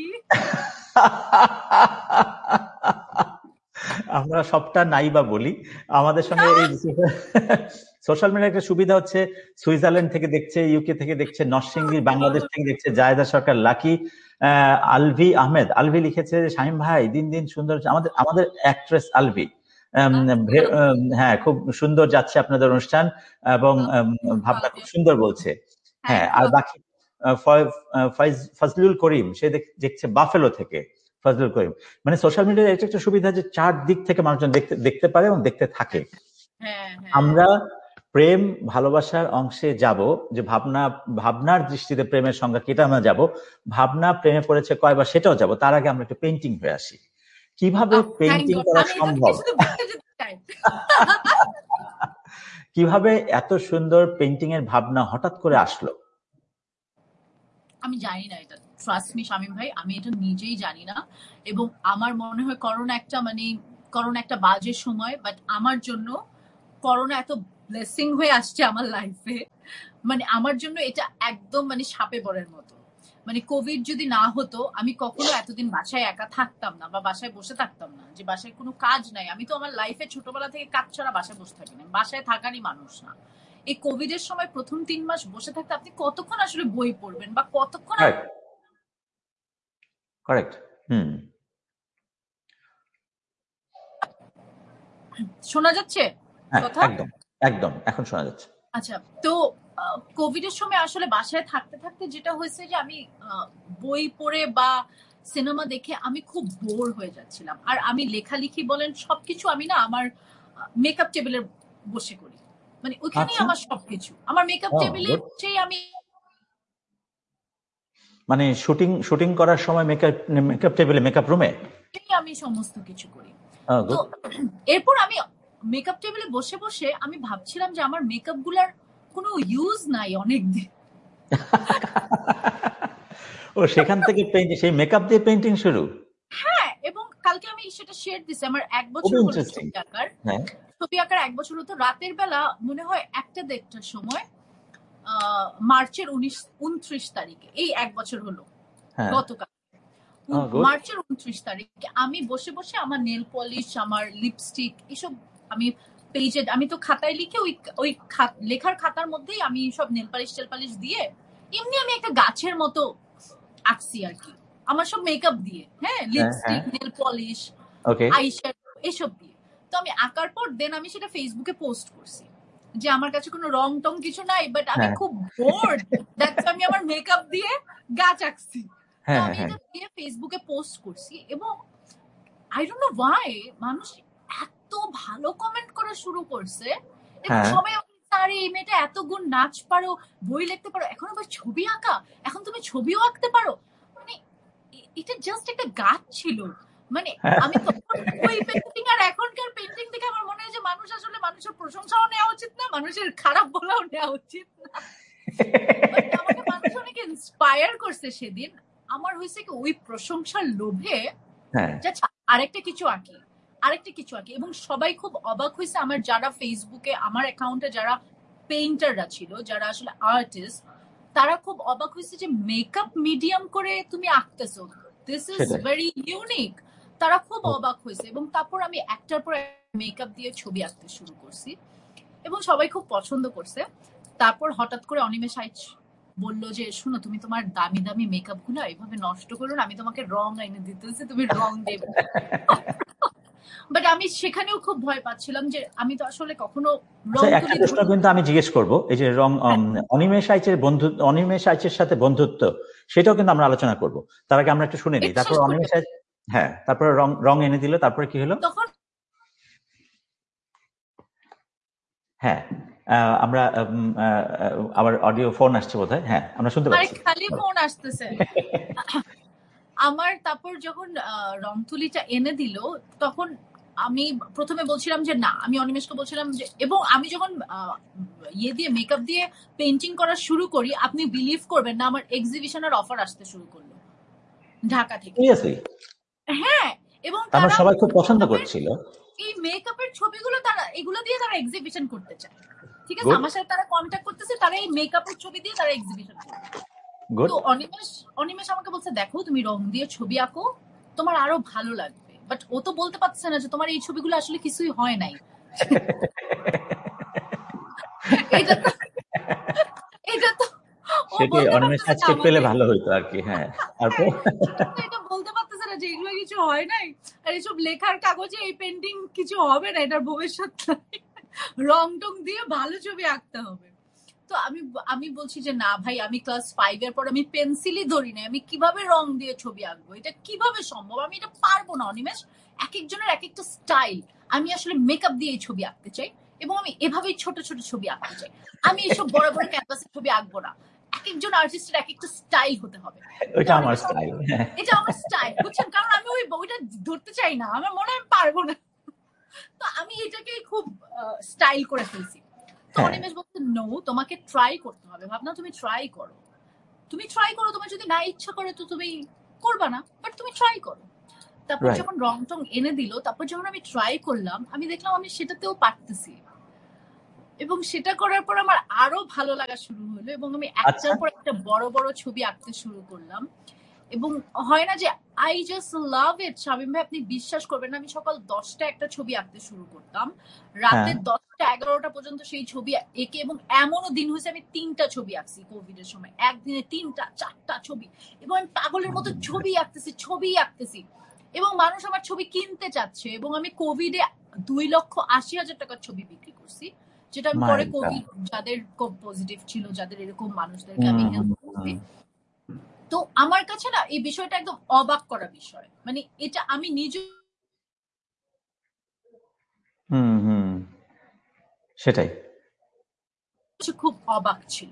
আমরা সবটা নাই বা বলি। আমাদের সঙ্গে এই সোশ্যাল মিডিয়ার একটা সুবিধা হচ্ছে, সুইজারল্যান্ড থেকে দেখছে, ইউকে থেকে দেখছে, নরসিংদী বাংলাদেশ থেকে দেখছে জায়েদা সরকার, লাকি, আলভি আহমেদ। আলভি লিখেছে যে শামীম ভাই দিন দিন সুন্দর, আমাদের আমাদের অ্যাক্ট্রেস আলভি। হ্যাঁ, খুব সুন্দর যাচ্ছে আপনাদের অনুষ্ঠান এবং ভাবনা খুব সুন্দর বলছে। হ্যাঁ, আর বাকি ফজলুল করিম, সে দেখছে বাফেলো থেকে, ফজলুল করিম। মানে সোশ্যাল মিডিয়ার এটা একটা সুবিধা যে চারদিক থেকে মানুষজন দেখতে পারে এবং দেখতে থাকে। আমরা প্রেম ভালোবাসার অংশে যাব, যে ভাবনার দৃষ্টিতে প্রেমের সংজ্ঞা কি, এটা আমরা যাব। ভাবনা প্রেমে পড়েছে কয়বার, সেটাও যাব। তার আগে আমরা একটু পেইন্টিং হয়ে আসি। কিভাবে পেইন্টিং করা সম্ভব? কিভাবে এত সুন্দর পেইন্টিং এর ভাবনা হঠাৎ করে আসলো? আমি জানি না এটা, ট্রাস্ট মি শামীম ভাই, আমি এটা নিজেই জানি না। এবং আমার মনে হয় করোনা একটা বাজে সময়, বাট আমার জন্য করোনা এত ব্লেসিং হয়ে আসছে আমার লাইফে। মানে আমার জন্য এটা একদম মানে সাপে বরের মতো। মানে কোভিড যদি না হতো আমি কখনো এতদিন বাসায় একা থাকতাম না বা বাসায় বসে থাকতাম না, যে বাসায় কোনো কাজ নাই। আমি তো আমার লাইফে ছোটবেলা থেকে কাজ ছাড়া বাসায় বসে থাকি না, বাসায় থাকারই মানুষ না। এই কোভিড এর সময় প্রথম 3 মাস বসে থাকতে আপনি কতক্ষণ আসলে বই পড়বেন বা কতক্ষণ কারেক্ট। শোনা যাচ্ছে কথা? একদম একদম এখন শোনা যাচ্ছে। আচ্ছা, তো কোভিড এর সময় আসলে বাসায় থাকতে থাকতে যেটা হয়েছে যে আমি বই পড়ে বা সিনেমা দেখে আমি খুব বোর হয়ে যাচ্ছিলাম। আর আমি লেখালেখি বলেন সবকিছু আমি না আমার মেকআপ টেবিলে বসে করি, মানে ওইখানেই আমার সবকিছু। আমার মেকআপ টেবিলে আমি মানে শুটিং করার সময় মেকআপ টেবিলে, মেকআপ রুমে আমি সমস্ত কিছু করি। তো এরপর আমি মেকআপ টেবিলে বসে বসে আমি ভাবছিলাম যে আমার মেকআপ গুলার কোনো ইউজ নাই অনেকদিন। ও সেখান থেকে সেই মেকআপ দিয়ে পেইন্টিং শুরু? হ্যাঁ, এবং কালকে আমি সেটা শেয়ার দিছি। আমার 1 বছর হলো ছবি আঁকার। ছবি আঁকার 1 বছর হতো। রাতের বেলা মনে হয় 1টা-1:30টার সময় মার্চের 29 তারিখে, এই 1 বছর হলো গতকাল মার্চের 29 তারিখে আমি বসে বসে আমার নেল পলিশ, আমার লিপস্টিক এসব আমি পেজে, আমি তো খাতায় লিখে ওই লেখার খাতার মধ্যেই আমি সব নেল পালিশ টেল পালিশ দিয়ে এমনি আমি একটা গাছের মতো আঁকছি আর কি, আমার সব মেকআপ দিয়ে। হ্যাঁ, লিপস্টিক, নেল পলিশ, আইশ্যাডো এসব দিয়ে। তো আমি আঁকার পর দেন আমি সেটা ফেসবুকে পোস্ট করছি যে আমার কাছে কোনো রং টং কিছু নাই, বাট আমি খুব বোর্ড, দ্যাটস আমি আমার মেকআপ দিয়ে গাছ আঁকছি। তো আমি এটা দিয়ে ফেসবুকে পোস্ট করছি এবং আই ডোন্ট নো ওয়াই মানুষ এত ভালো কমেন্ট করা শুরু করছে এবং সবাই আরে এই মেয়েটা এত গুণ, নাচ পারো, বই লিখতে পারো, এখন আবার ছবি আঁকা, এখন তুমি ছবিও আঁকতে পারো। মানে এটা জাস্ট একটা গাছ ছিল। মানে আমি তখন ওই পেন্টিং আর এখনকার পেন্টিং থেকে আমার মনে হয় যে মানুষ আসলে মানুষের প্রশংসাও নেওয়া উচিত না, মানুষের খারাপ বলাও নেওয়া উচিত না। আমাকে মানুষ অনেক ইন্সপায়ার করছে সেদিন। আমার হয়েছে কি ওই প্রশংসার লোভে আরেকটা কিছু আঁকি এবং সবাই খুব অবাক হয়েছে। আমার যারা ফেসবুকে আমার অ্যাকাউন্টে যারা পেইন্টাররা ছিল, যারা আসলে আর্টিস্ট, তারা খুব অবাক হয়েছে যে মেকআপ মিডিয়াম করে তুমি আঁকতেছো, দিস ইজ ভেরি ইউনিক। তারা খুব অবাক হয়েছে এবং তারপর আমি একটার পর মেকআপ দিয়ে ছবি আঁকতে শুরু করছি এবং সবাই খুব পছন্দ করছে। তারপর হঠাৎ করে অনিমেষ আইচ বললো যে শুনো, তুমি তোমার দামি দামি মেকআপ গুলো এভাবে নষ্ট করো না, আমি তোমাকে রং এনে দিতেছি, তুমি রং দেবে। বাট আমি সেখানেও খুব ভয় পাচ্ছিলাম যে আমি তো আসলে কখনো রং একটা প্রশ্ন কিন্তু আমি জিজ্ঞেস করবো, এই যে রং অনিমেষ আইচের সাথে বন্ধুত্ব, সেটাও কিন্তু আমরা আলোচনা করব। তার আগে আমরা একটু শুনে নিই, তারপর অনিমেষ আইচ তারপরে রং এনে দিল, তারপরে কি হলো? তখন আমরা আবার অডিও ফোন আসছে বোধহয়। আমরা শুনতে পাচ্ছি। খালি ফোন আসতেছে। আমার তারপর যখন রং তুলিটা এনে দিল, তখন আমি প্রথমে বলছিলাম যে না, আমি অনিমেষকে বলছিলাম যে, এবং আমি যখন ইয়ে দিয়ে মেকআপ দিয়ে পেইন্টিং করা শুরু করি, আপনি বিলিভ করবেন না আমার এক্সিবিশনের অফার আসতে শুরু করলো ঢাকা থেকে। হ্যাঁ, এবং তারা সবাই খুব পছন্দ করছিল এই মেকআপের ছবিগুলো, তারা এগুলো দিয়ে তারা এক্সিবিশন করতে চায়। ঠিক আছে, আমার সাথে তারা কন্ট্যাক্ট করতেছে, তারা এই মেকআপের ছবি দিয়ে তারা এক্সিবিশন করবে। তো অনিমেষ আমাকে বলছে দেখো তুমি রং দিয়ে ছবি আঁকো, তোমার আরো ভালো লাগবে। বাট ও তো বলতে পারছে না যে তোমার এই ছবিগুলো আসলে কিছুই হয় নাই। এটা তো অনিমেষ আজকে পেলে ভালো হইতো আর কি। এটা বলতে পারতেছে না যে এগুলো কিছু হয় নাই, আর এইসব লেখার কাগজে এই পেন্টিং কিছু হবে না, এটার ভবিষ্যৎ নাই, রং টং দিয়ে ভালো ছবি আঁকতে হবে। তো আমি বলছি যে না ভাই, আমি ক্লাস 5 এর পর আমি পেন্সিলই ধরি না, আমি কিভাবে রং দিয়ে ছবি আঁকবো, এটা কিভাবে সম্ভব, আমি এটা পারবো না। অনিমেষ, এক একজনের এক একটা স্টাইল, আমি আসলে মেকআপ দিয়ে ছবি আঁকতে চাই এবং আমি এভাবেই ছোট ছোট ছবি আঁকতে চাই, আমি এসব বড় বড় ক্যানভাসের ছবি আঁকবো না। এক একজন আর্টিস্টের এক একটা স্টাইল হতে হবে। এটা আমার স্টাইল, বুঝছেন? কারণ আমি ওইটা ধরতে চাই না, আমার মনে হয় আমি পারবো না। তো আমি এটাকে খুব স্টাইল করে ফেলছি। তো অনিমেষ বলছে নো, তোমাকে ট্রাই করতে হবে। ভাবনা তুমি ট্রাই করো, তোমার যদি না ইচ্ছা করে তো তুমি করবা না, বাট তুমি ট্রাই করো। তারপর যখন রং টং এনে দিল, তারপর যখন আমি ট্রাই করলাম, আমি দেখলাম আমি সেটাতেও পারতেছি। এবং সেটা করার পর আমার আরো ভালো লাগা শুরু হলো এবং আমি আচ্ছা একটার পর একটা বড় বড় ছবি আঁকতে শুরু করলাম। এবং হয় না যে আই জাস্ট লাভ ইট। শামীম ভাই, আপনি বিশ্বাস করবেন না, আমি সকাল 10টা একটা ছবি আঁকতে শুরু করতাম, রাতে হ্যাঁ 10টা 11টা পর্যন্ত সেই ছবি এঁকে, এবং এমনও দিন হয়েছে আমি 3টা ছবি আঁকছি কোভিড এর সময়, একদিনে 3টা 4টা ছবি, এবং আমি পাগলের মতো ছবি আঁকতেছি এবং মানুষ আমার ছবি কিনতে চাচ্ছে। এবং আমি কোভিডে 2,80,000 টাকার ছবি বিক্রি করছি, যেটা আমি মাই পরে গড কোভিড যাদের পজিটিভ ছিল, যাদের এরকম মানুষদেরকে আমি হেল্প করছি। তো আমার কাছে না এই বিষয়টা একদম অবাক করা বিষয়, মানে এটা আমি নিজে হুম হুম সেটাই। খুব অবাক ছিল।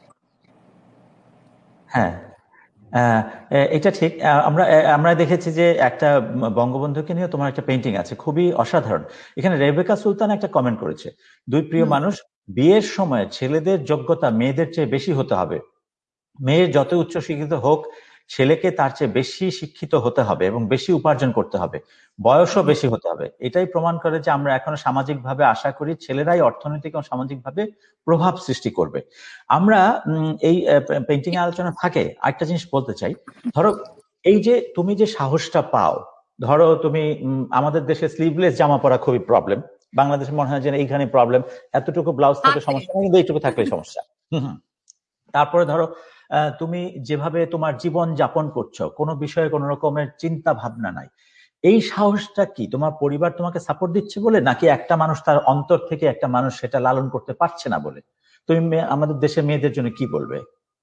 হ্যাঁ এটা ঠিক। আমরা আমরা দেখেছি যে একটা বঙ্গবন্ধুকে নিয়ে তোমার একটা পেন্টিং আছে, খুবই অসাধারণ। এখানে রেবেকা সুলতান একটা কমেন্ট করেছে, দুই প্রিয় মানুষ, বিয়ের সময় ছেলেদের যোগ্যতা মেয়েদের চেয়ে বেশি হতে হবে, মেয়ে যত উচ্চ শিক্ষিত হোক ছেলেকে তার চেয়ে বেশি শিক্ষিত হতে হবে এবং বেশি উপার্জন করতে হবে, বয়সও বেশি হতে হবে। এটাই প্রমাণ করে যে আমরা এখনো সামাজিকভাবে আশা করি ছেলেরাই অর্থনৈতিক এবং সামাজিকভাবে প্রভাব সৃষ্টি করবে। আমরা এই পেন্টিং আলোচনা থাকে আরেকটা জিনিস বলতে চাই। ধরো এই যে তুমি যে সাহসটা পাও, ধরো তুমি আমাদের দেশে স্লিভলেস জামা পরা খুবই প্রবলেম, বাংলাদেশে মনে হয় যে এইখানে প্রবলেম, এতটুকু ব্লাউজ থাকলে সমস্যা নেই, কিন্তু এইটুকু থাকলে সমস্যা। তারপরে ধরো তুমি যেভাবে তোমার জীবন যাপন করছো, কোনো বিষয়ে কোনো রকমের চিন্তা ভাবনা নাই, এই সাহসটা কি তোমার পরিবার তোমাকে সাপোর্ট দিচ্ছে বলে, নাকি একটা মানুষ তার অন্তর থেকে একটা মানুষ সেটা লালন করতে পারছে না বলে? তুমি আমাদের দেশের মেয়েদের জন্য কি বলবে?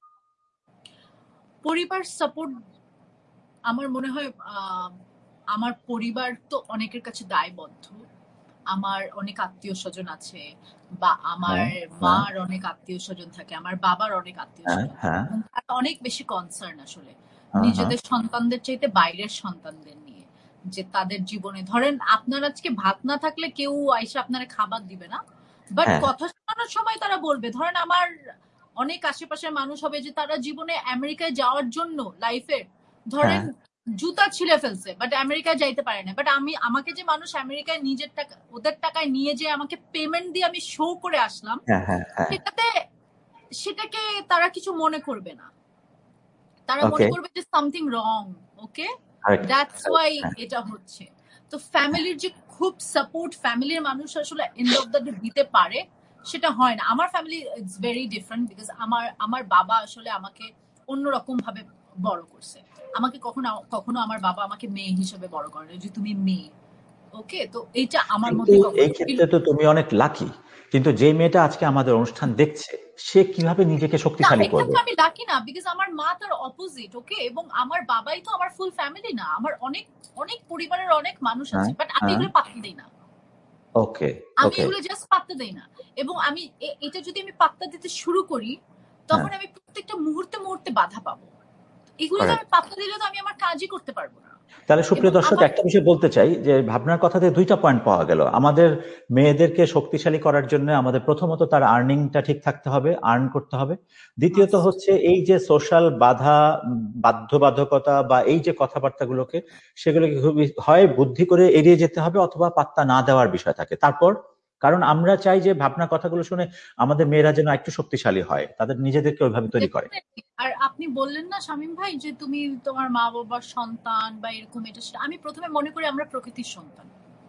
পরিবার সাপোর্ট, আমার মনে হয় আমার পরিবার তো অনেকের কাছে দায়বদ্ধ। আমার অনেক আত্মীয় স্বজন আছে, বা আমার হ্যাঁ হ্যাঁ মার অনেক আত্মীয় স্বজন থাকে, আমার বাবার অনেক আত্মীয় হ্যাঁ স্বজন থাকে, হ্যাঁ এবং তারা অনেক বেশি কনসার্ন আসলে হ্যাঁ হ্যাঁ নিজেদের সন্তানদের চাইতে বাইরের সন্তানদের নিয়ে, যে তাদের জীবনে ধরেন আপনার আজকে ভাত না থাকলে কেউ আইসা আপনারা খাবার দিবে না, বাট হ্যাঁ কথা শোনানোর সময় তারা বলবে। ধরেন আমার অনেক আশেপাশের মানুষ হবে যে তারা জীবনে আমেরিকায় যাওয়ার জন্য লাইফে ধরেন হ্যাঁ জুতা ছিঁড়ে ফেলছে, বাট আমেরিকায় যাইতে পারে না, বাট আমাকে যে মানুষ আমেরিকায় নিজের টাকা ওদের টাকায় নিয়ে যে আমাকে পেমেন্ট দিয়ে আমি শো করে আসলাম, হ্যাঁ হ্যাঁ হ্যাঁ সেটাতে সেটাকে তারা কিছু মনে করবে না, তারা মনে ওকে করবে যে something wrong. Okay, correct that's why হ্যাঁ এটা হচ্ছে। তো ফ্যামিলির যে খুব সাপোর্ট ফ্যামিলির মানুষ আসলে এন্ড অফ দ্য ডে দিতে পারে, সেটা হয় না। আমার family it's very different, because আমার আমার বাবা আসলে আমাকে অন্যরকম ভাবে বড় করছে। আমাকে কখনো কখনো আমার বাবা আমাকে মেয়ে হিসেবে বড় করে, যে তুমি মেয়ে। ওকে, তো এইটা আমার কিন্তু মধ্যে এই কখনো ছিল ক্ষেত্রে তো তুমি অনেক লাকি, কিন্তু যে মেয়েটা আজকে আমাদের অনুষ্ঠান দেখছে সে কিভাবে নিজেকে না। শক্তিশালী করবে? এক্ষেত্রে আমি লাকি না, বিকজ আমার মা তার অপোজিট। ওকে, এবং আমার বাবাই তো আমার ফুল ফ্যামিলি না, আমার অনেক অনেক পরিবারের অনেক মানুষ হ্যাঁ আছে, বাট আমি হ্যাঁ এগুলো পাত্তা দিই না। ওকে আমি ওকে এগুলো জাস্ট পাত্তা দেই না। এবং আমি এটা যদি আমি পাত্তা দিতে শুরু করি, হ্যাঁ তখন আমি প্রত্যেকটা মুহূর্তে মুহূর্তে বাধা পাবো। এগুলোকে আমি কারেক্ট। পাত্তা দিলে তো আমি আমার কাজই করতে পারবো না। তাহলে এবং সুপ্রিয় দর্শক, আমার একটা বিষয় বলতে চাই যে ভাবনার কথাতে দুইটা পয়েন্ট পাওয়া গেল। আমাদের মেয়েদেরকে শক্তিশালী করার জন্য আমাদের প্রথমত তার আর্নিংটা ঠিক থাকতে হবে, আর্ন করতে হবে। দ্বিতীয়ত মাস্ট হচ্ছে এই যে সোশ্যাল বাধা, বাধ্যবাধকতা বা এই যে কথাবার্তাগুলোকে, সেগুলোকে খুবই হয় বুদ্ধি করে এড়িয়ে যেতে হবে, অথবা পাত্তা না দেওয়ার বিষয় থাকে। তারপর কারণ আমরা চাই যে ভাবনা কথাগুলো শুনে আমাদের মেয়েরা যেন একটু শক্তিশালী হয়, তাদের নিজেদেরকে ওইভাবে তৈরি করে। Definitely। আর আপনি বললেন না শামীম ভাই যে তুমি তোমার মা বাবার সন্তান বা এরকম, এটা সেটা, আমি প্রথমে মনে করি আমরা প্রকৃতির সন্তান।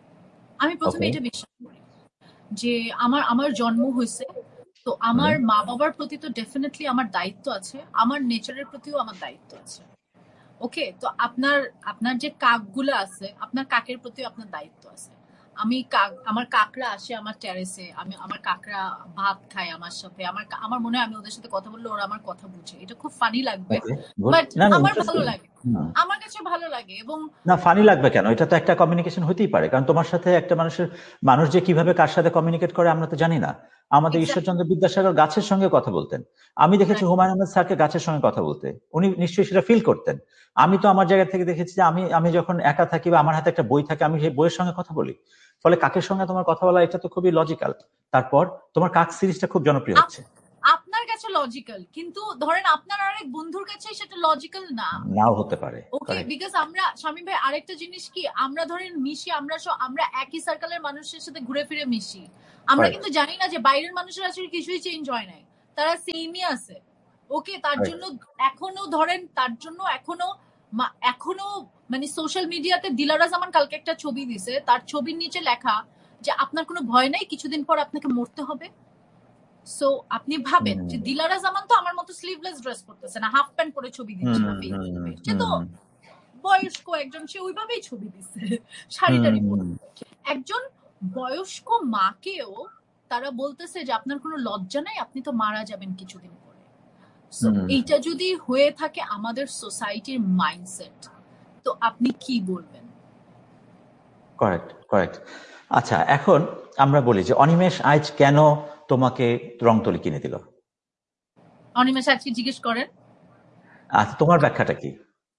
আমি প্রথমে ওকে এটা বিশ্বাস করি যে আমার আমার জন্ম হয়েছে, তো হুম আমার মা বাবার প্রতি তো ডেফিনেটলি আমার দায়িত্ব আছে, আমার নেচারের প্রতিও আমার দায়িত্ব আছে। ওকে, তো আপনার আপনার যে কাকগুলো আছে, আপনার কাকের প্রতিও আপনার দায়িত্ব আছে। আমি আমার কাকরা আসে আমার টেরেসে, আমি আমার কাকরা ভাত খায় আমার সাথে, আমার মনে হয় আমি ওদের সাথে কথা বললে ওরা আমার কথা বুঝে। এটা খুব ফানি লাগবে, ওকে গুড। বাট না না আমার ভালো ইন্টারেস্টিং। লাগে, আমার কাছে ভালো লাগে। এবং না ফানি লাগবে কেন, এটা তো একটা কমিউনিকেশন হতেই পারে। কারণ তোমার সাথে একটা মানুষ যে কিভাবে কার সাথে কমিউনিকেট করে আমরা তো জানি না। আমাদের এক্স্যাক্টলি ঈশ্বরচন্দ্র বিদ্যাসাগর গাছের সঙ্গে কথা বলতেন, আমি দেখেছি রাইট। হুমায়ুন আহমেদ স্যারকে গাছের সঙ্গে কথা বলতে, উনি নিশ্চয়ই সেটা ফিল করতেন। আমি তো আমার জায়গা থেকে দেখেছি যে আমি আমি যখন একা থাকি বা আমার হাতে একটা বই থাকে, আমি সেই বইয়ের সঙ্গে কথা বলি। ফলে কাকের সঙ্গে তোমার কথা বলা এটা তো খুবই লজিক্যাল। তারপর তোমার কাক সিরিজটা খুব জনপ্রিয় হচ্ছে। আপনার কাছে লজিক্যাল, কিন্তু ধরেন আপনার আরেক বন্ধুর কাছে সেটা লজিক্যাল না, নাও হতে পারে। ওকে? বিকজ আমরা শামীম ভাই আরেকটা জিনিস কি, আমরা ধরেন মিশি, আমরা একই সার্কেলের মানুষের সাথে ঘুরে ফিরে মিশি, আমরা কিন্তু জানি না যে বাইরের মানুষের আসলে কিছুই চেঞ্জ হয় নাই, তারা সেমই আছে। ওকে, তার জন্য এখনো ধরেন, তার জন্য এখনো মানে সোশ্যাল মিডিয়াতে দিলারা জামান কালকে একটা ছবি দিছে, তার ছবির নিচে লেখা যে আপনার কোনো ভয় নাই, কিছুদিন পর আপনাকে মরতে হবে। সো আপনি ভাবেন যে দিলারা জামান তো আমার মতো স্লিভলেস ড্রেস করতেছে না, হাফ প্যান্ট পরে ছবি দিচ্ছিল ফেসবুকে, সে তো বয়স্ক একজন, সে ওইভাবেই ছবি দিচ্ছে শাড়ি টাড়ি পরে। একজন বয়স্ক মাকেও তারা বলতেছে যে আপনার কোনো লজ্জা নাই, আপনি তো মারা যাবেন কিছুদিন পরে। সো এইটা যদি হয়ে থাকে আমাদের সোসাইটির মাইন্ডসেট, তো আপনি কি বলবেন? Correct, correct. আচ্ছা, এখন আমরা বলি যে অনিমেষ আইচ কেন তোমাকে রংতুলি কিনে দিল? অনিমেষ আজকে জিজ্ঞেস করেন। আচ্ছা, তোমার ব্যাখ্যাটা কি?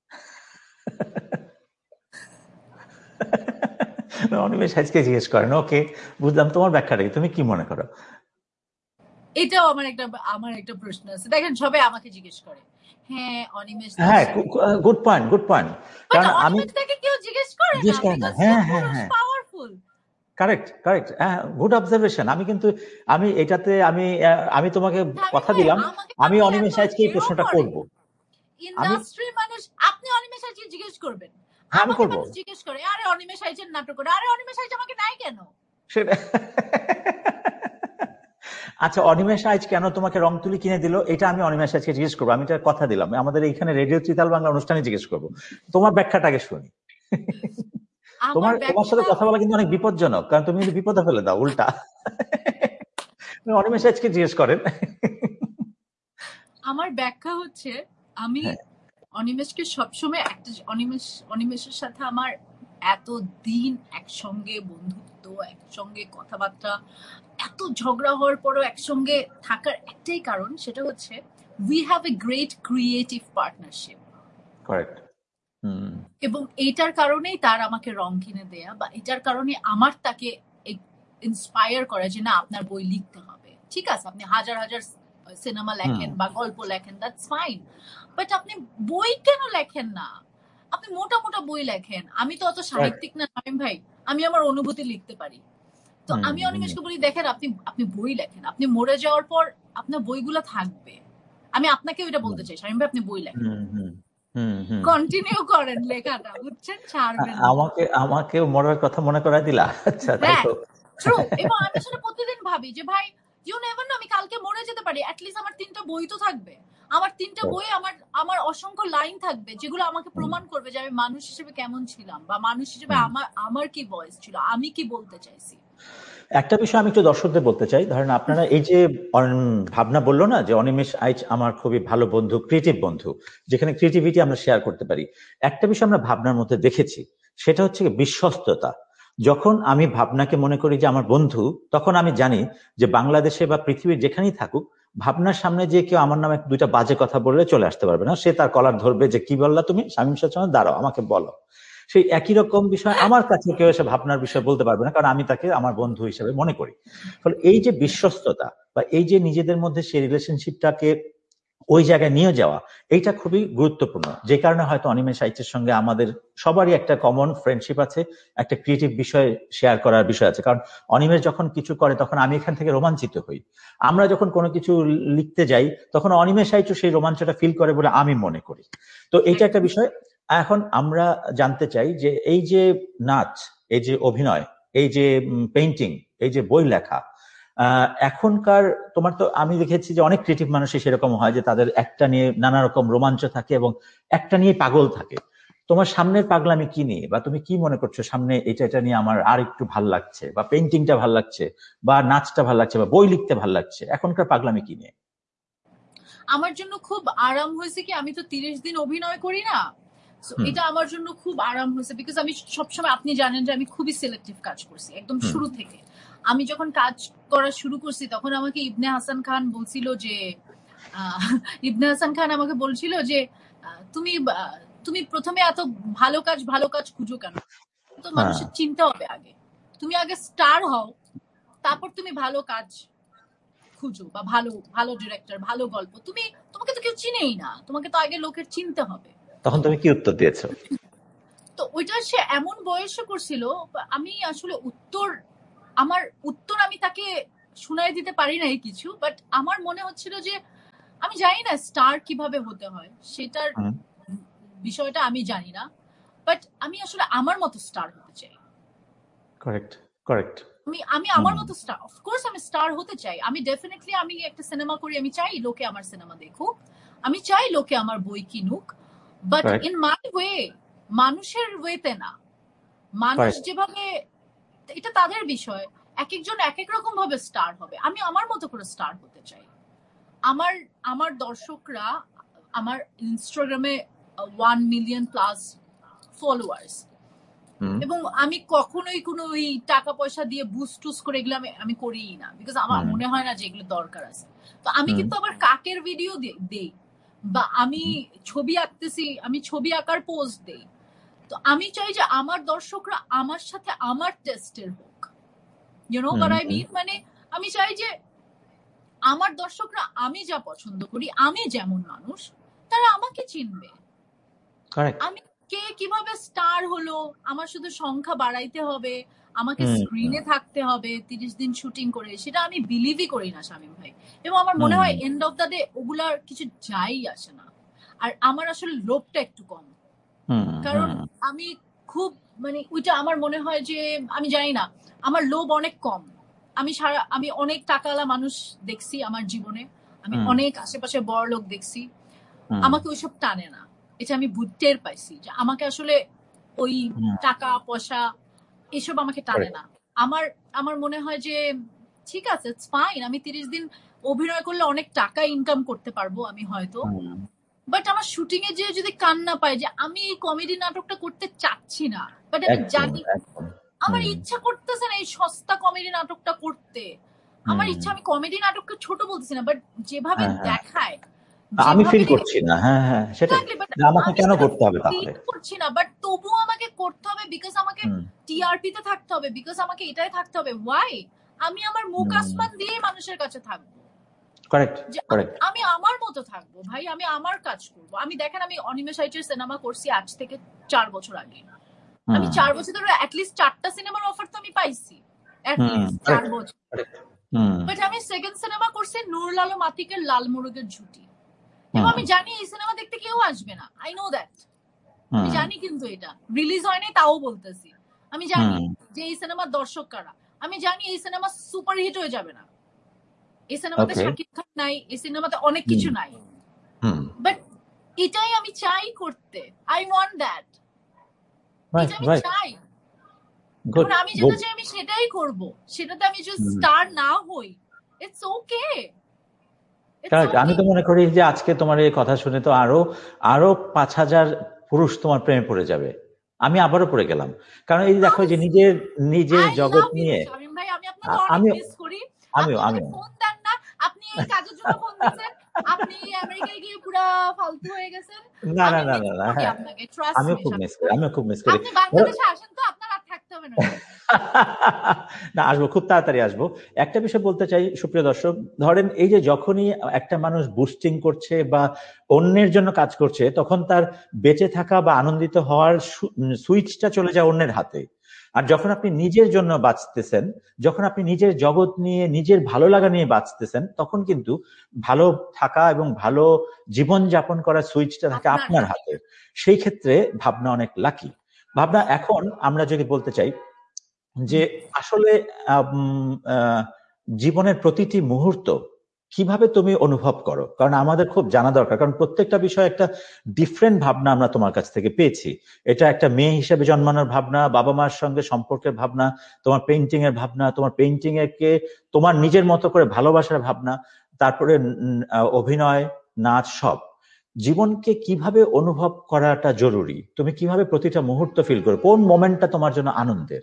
অনিমেষ আজকে জিজ্ঞেস করেন, ওকে বুঝলাম, তোমার ব্যাখ্যাটা কি, তুমি কি মনে করো? এটাও আমার একটা প্রশ্ন আছে। দেখেন সবাই আমাকে জিজ্ঞেস করে, হ্যাঁ অনিমেষ, হ্যাঁ, গুড পয়েন্ট, গুড পয়েন্ট। কারণ আমি অনিমেষটাকে কেউ জিজ্ঞেস করে না, হ্যাঁ হ্যাঁ হ্যাঁ, পাওয়ারফুল। কারেক্ট, কারেক্ট, হ্যাঁ, গুড অবজারভেশন। আমি কিন্তু এটাতে আমি তোমাকে কথা দিলাম, আমি অনিমেষ আজকে এই প্রশ্নটা করব। ইন্ডাস্ট্রির মানুষ, আপনি অনিমেষ আজকে জিজ্ঞেস করবেন, আমি আমাকে করব মানুষ জিজ্ঞেস করে, আরে অনিমেষ আইচের নাটক করে, আরে অনিমেষ আইচ আমাকে নাই কেন? সেটা আচ্ছা, অনিমেষ আইচ কেন তোমাকে রং তুলি কিনে দিল, এটা আমি অনিমেষ আজকে জিজ্ঞেস করবো। আমি এটা কথা দিলাম, আমাদের এইখানে রেডিও চিতাল বাংলা অনুষ্ঠানে জিজ্ঞেস করবো। তোমার ব্যাখ্যাটাকে শুনি। তোমার সাথে কথা বলা কিন্তু অনেক বিপজ্জনক, কারণ তুমি কিন্তু বিপদে ফেলে দাও উল্টা। অনিমেষ আজকে জিজ্ঞেস করেন। আমার ব্যাখ্যা হচ্ছে, আমি অনিমেষকে সবসময় একটা অনিমেষের সাথে আমার এতদিন একসঙ্গে বন্ধুত্ব, একসঙ্গে কথাবার্তা, এত ঝগড়া হওয়ার পরও একসঙ্গে থাকার একটাই কারণ, সেটা হচ্ছে we have a great creative partnership. Correct. এবং এইটার কারণেই তার আমাকে রং কিনে দেয়া, বা এটার কারণে আমার তাকে ইন্সপায়ার করা যে না আপনার বই লিখতে হবে। ঠিক আছে, আপনি হাজার হাজার সিনেমা লেখেন বা গল্প লেখেন, দ্যাটস ফাইন, বাট আপনি বই কেন লেখেন না? আপনি মোটা মোটা বই লেখেন। আমি তো অত সাহিত্যিক না শামীম ভাই, আমি আমার অনুভূতি লিখতে পারি। তো আমি অনিমেষকে বলি, দেখেন আপনি বই লেখেন, আপনি মরে যাওয়ার পর আপনার বইগুলো থাকবে। আমি আপনাকে ওইটা বলতে চাই, শামীম ভাই আপনি বই লেখেন, কন্টিনিউ করেন লেখাটা, বুঝছেন, ছাড়বেন না। আমাকে মরার কথা মনে করাই দিলা। আচ্ছা, তাই তো। ট্রু। এবং আমি সেটা প্রতিদিন ভাবি যে ভাই, ইউ নেভার নো, আমি কালকে মরে যেতে পারি, অ্যাট লিস্ট আমার 3টা বই তো থাকবে। আমার 3টা বই, আমার অসংখ্য লাইন থাকবে যেগুলো আমাকে প্রমাণ করবে যে আমি মানুষ হিসেবে কেমন ছিলাম, বা মানুষ হিসেবে আমার কি ভয়েস ছিল, আমি কি বলতে চাইছি। একটা বিষয় আমি একটু দর্শকদের বলতে চাই, ধরেন আপনারা এই যে ভাবনা বললো না যে অনিমেষ আইচ আমার খুবই ভালো বন্ধু, ক্রিয়েটিভ বন্ধু, যেখানে ক্রিয়েটিভিটি আমরা শেয়ার করতে পারি। একটা বিষয় আমরা ভাবনার মধ্যে দেখেছি, সেটা হচ্ছে বিশ্বস্ততা। যখন আমি ভাবনাকে মনে করি যে আমার বন্ধু, তখন আমি জানি যে বাংলাদেশে বা পৃথিবীর যেখানেই থাকুক, ভাবনার সামনে যে কেউ আমার নামে 2টা বাজে কথা বললে চলে আসতে পারবে না। সে তার কলার ধরবে যে কি বললা তুমি, শামীম শাহ, দাঁড়াও আমাকে বলো। সেই একই রকম বিষয় আমার কাছে কেউ এসে ভাবনার বিষয় বলতে পারবে না, কারণ আমি তাকে আমার বন্ধু হিসেবে মনে করি। ফলে এই যে বিশ্বস্ততা বা এই যে নিজেদের মধ্যে সেই রিলেশনশিপটাকে ওই জায়গায় নিয়ে যাওয়া, এইটা খুবই গুরুত্বপূর্ণ। যে কারণে হয়তো অনিমেষ আইচের সঙ্গে আমাদের সবারই একটা কমন ফ্রেন্ডশিপ আছে, একটা ক্রিয়েটিভ বিষয় শেয়ার করার বিষয় আছে। কারণ অনিমেষ যখন কিছু করে তখন আমি এখান থেকে রোমাঞ্চিত হই। আমরা যখন কোনো কিছু লিখতে যাই তখন অনিমেষ আইচও সেই রোমাঞ্চটা ফিল করে বলে আমি মনে করি। তো এইটা একটা বিষয়। এখন আমরা জানতে চাই যে এই যে নাচ, এই যে অভিনয়, এই যে পেইন্টিং, এই যে বই লেখা, এখনকার তোমার তো আমি দেখেছি যে অনেক ক্রিয়েটিভ মানুষই সেরকম হয় যে তাদের একটা নিয়ে নানা রকম রোমাঞ্চ থাকে এবং একটা নিয়ে পাগল থাকে। তোমার সামনের পাগলামি কি নিয়ে, বা তুমি কি মনে করছো সামনে এটা নিয়ে আমার আর একটু ভাল লাগছে, বা পেইন্টিংটা ভাল লাগছে, বা নাচটা ভাল লাগছে, বা বই লিখতে ভাল লাগছে, এখনকার পাগলামি কি নিয়ে? আমার জন্য খুব আরাম হয়েছে কি, আমি তো 30 দিন অভিনয় করি না, এটা আমার জন্য খুব আরাম হয়েছে। বিকজ আমি সবসময়, আপনি জানেন যে আমি খুবই সিলেক্টিভ কাজ করছি একদম শুরু থেকে। আমি যখন কাজ করা শুরু করছি তখন আমাকে ইবনে হাসান খান আমাকে বলছিল যে তুমি প্রথমে এত ভালো কাজ খুঁজো কেন, তো মানুষের চিন্তা হবে আগে, তুমি আগে স্টার হও, তারপর তুমি ভালো কাজ খুঁজো বা ভালো ভালো ডিরেক্টর, ভালো গল্প, তোমাকে তো কেউ চিনেই না, তোমাকে তো আগে লোকের চিনতে হবে। তখন তুমি কি উত্তর দিয়েছো? তো ওইটা সে এমন বয়সে করছিল, আমি আসলে আমার উত্তর আমি তাকে শুনাই দিতে পারি নাই কিছু, বাট আমার মনে হচ্ছিল যে আমি জানি না স্টার কিভাবে হতে হয়, সেটার বিষয়টা আমি জানি না, বাট আমি আসলে আমার মতো স্টার হতে চাই। Correct, correct. আমি আমার মতো স্টার, অফকোর্স আমি স্টার হতে চাই। আমি ডেফিনেটলি আমি একটা সিনেমা করি, আমি চাই লোকে আমার সিনেমা দেখুক, আমি চাই লোকে আমার বই কিনুক, বাট ইন মাই ওয়ে, মানুষের ওয়েতে না। মানুষ যেভাবে, এটা তাদের বিষয়, এক একজন এক এক রকম ভাবে স্টার হবে, আমি আমার মতো করে স্টার হতে চাই। আমার দর্শকরা, আমার ইনস্টাগ্রামে 1 মিলিয়ন প্লাস ফলোয়ার্স, এবং আমি কখনোই কোনো ওই টাকা পয়সা দিয়ে বুস্ট টুস করে এগুলো আমি করিই না, বিকজ আমার মনে হয় না যে এগুলো দরকার আছে। তো আমি কিন্তু আবার কাকের ভিডিও দেই, বা আমি ছবি আঁকতেছি, আমি ছবি আঁকার পোস্ট দেই। তো আমি চাই যে আমার দর্শকরা আমার সাথে আমার টেস্টের হোক, you know what I mean. মানে আমি চাই যে আমার দর্শকরা আমি যা পছন্দ করি, আমি যেমন মানুষ, তারা আমাকে চিনবে। আমি কে কিভাবে স্টার হলো, আমার শুধু সংখ্যা বাড়াইতে হবে, আমাকে স্ক্রিনে থাকতে হবে 30 দিন শুটিং করে, সেটা আমি বিলিভই করি না শামীম ভাই। এবং আমার মনে হয় এন্ড অফ দ্য ডে ওগুলার কিছু যাই আসে না। আর আমার আসলে লোভটা একটু কম, কারণ আমি খুব মানে ওইটা আমার মনে হয় যে, আমি জানি না, আমার লোভ অনেক কম। আমি অনেক টাকাওয়ালা মানুষ দেখছি আমার জীবনে, আমি অনেক আশেপাশে বড় লোক দেখছি, আমাকে ওইসব টানে না। এটা আমি টের পাইছি যে আমাকে আসলে ওই টাকা পয়সা এসব আমাকে টানে না। আমার মনে হয় যে ঠিক আছে, ইটস ফাইন, আমি 30 দিন অভিনয় করলে অনেক টাকা ইনকাম করতে পারবো আমি হয়তো, বাট আমার শুটিং এ যে যদি কান্না পায় যে আমি এই কমেডি নাটকটা করতে চাচ্ছি না, বাট আমি জানি আমার ইচ্ছা করতেছে না এই সস্তা কমেডি নাটকটা করতে, আমার ইচ্ছা, আমি কমেডি নাটককে ছোট বলতেছি না, বাট যেভাবে দেখায় আমি ফিল করছি না, হ্যাঁ হ্যাঁ সেটাই, আমাকে কেন করতে হবে তাহলে, করছি না, বাট তবুও আমাকে করতে হবে, বিকজ আমাকে টিআরপি তে থাকতে হবে, বিকজ আমাকে এটাই থাকতে হবে। ওয়াই? আমি আমার মুখ আসমান দিয়ে মানুষের কাছে থাকবো, আমি আমার মতো থাকবো ভাই, আমি আমার কাজ করবো। আমি দেখেন, আমি অনিমেষাইটের সিনেমা করছি আজ থেকে 4 বছর আগে, আমি 4 বছর ধরে অ্যাটলিস্ট 4টা সিনেমার অফার তো আমি পাইছি, অ্যাটলিস্ট 4 বছর। বাট আমি সেকেন্ড সিনেমা করছি নুরুল আলম আতিকের লাল মোরগের ঝুঁটি, এবং আমি জানি এই সিনেমা দেখতে কেউ আসবে না, আই নো দ্যাট, আমি জানি, কিন্তু এটা রিলিজ হয় নাই তাও বলতেছি, আমি জানি যে এই সিনেমার দর্শক কারা, আমি জানি এই সিনেমা সুপার হিট হয়ে যাবে না, এই সিনেমাতে শাকিব খান নাই, এই সিনেমাতে অনেক কিছু নাই, বাট এটাই আমি চাই করতে, আই ওয়ান্ট দ্যাট, এটা আমি চাই। আমি যেটা চাই আমি সেটাই করব, সেটাতে আমি যদি স্টার না হই, ইটস ওকে। আমি তো মনে করি যে আজকে তোমার এই কথা শুনে তো আরো 5,000 পুরুষ তোমার প্রেমে পড়ে যাবে। আমি আবারও পড়ে গেলাম, কারণ এই দেখো যে নিজের জগৎ নিয়ে ভাই, আমি আপনাকে অনেক মিস করি। আমিও ফোন দেন না, আপনি এই কাজের জন্য ফোন দিয়েছেন, আপনি আমেরিকায় গিয়ে পুরো ফালতু হয়ে গেছেন। না হ্যাঁ, আমিও খুব মিস করি। আপনি বাংলাদেশে আসেন তো, আপনার আর থাকতে হবে না। না, আসবো, খুব তাড়াতাড়ি আসবো। একটা বিষয় বলতে চাই সুপ্রিয় দর্শক, ধরেন এই যে যখনই একটা মানুষ বুস্টিং করছে বা অন্যের জন্য কাজ করছে, তখন তার বেঁচে থাকা বা আনন্দিত হওয়ার সুইচটা চলে যায় অন্যের হাতে। আর যখন আপনি নিজের জন্য বাঁচতেছেন, যখন আপনি নিজের জগৎ নিয়ে, নিজের ভালো লাগা নিয়ে বাঁচতেছেন, তখন কিন্তু ভালো থাকা এবং ভালো জীবন যাপন করার সুইচটা থাকে আপনার হাতে। সেই ক্ষেত্রে ভাবনা অনেক লাকি। ভাবনা, এখন আমরা যদি বলতে চাই যে আসলে জীবনের প্রতিটি মুহূর্ত কিভাবে তুমি অনুভব করো, কারণ আমাদের খুব জানা দরকার, কারণ প্রত্যেকটা বিষয় একটা ডিফারেন্ট ভাবনা আমরা তোমার কাছ থেকে পেয়েছি। এটা একটা মেয়ে হিসেবে জন্মানোর ভাবনা, বাবা মার সঙ্গে সম্পর্কের ভাবনা, তোমার পেইন্টিং এর ভাবনা, তোমার পেইন্টিং এরকে তোমার নিজের মতো করে ভালোবাসার ভাবনা, তারপরে অভিনয়, নাচ, সব। জীবনকে কিভাবে অনুভব করাটা জরুরি, তুমি কিভাবে প্রতিটা মুহূর্ত ফিল করো, কোন মোমেন্টটা তোমার জন্য আনন্দের?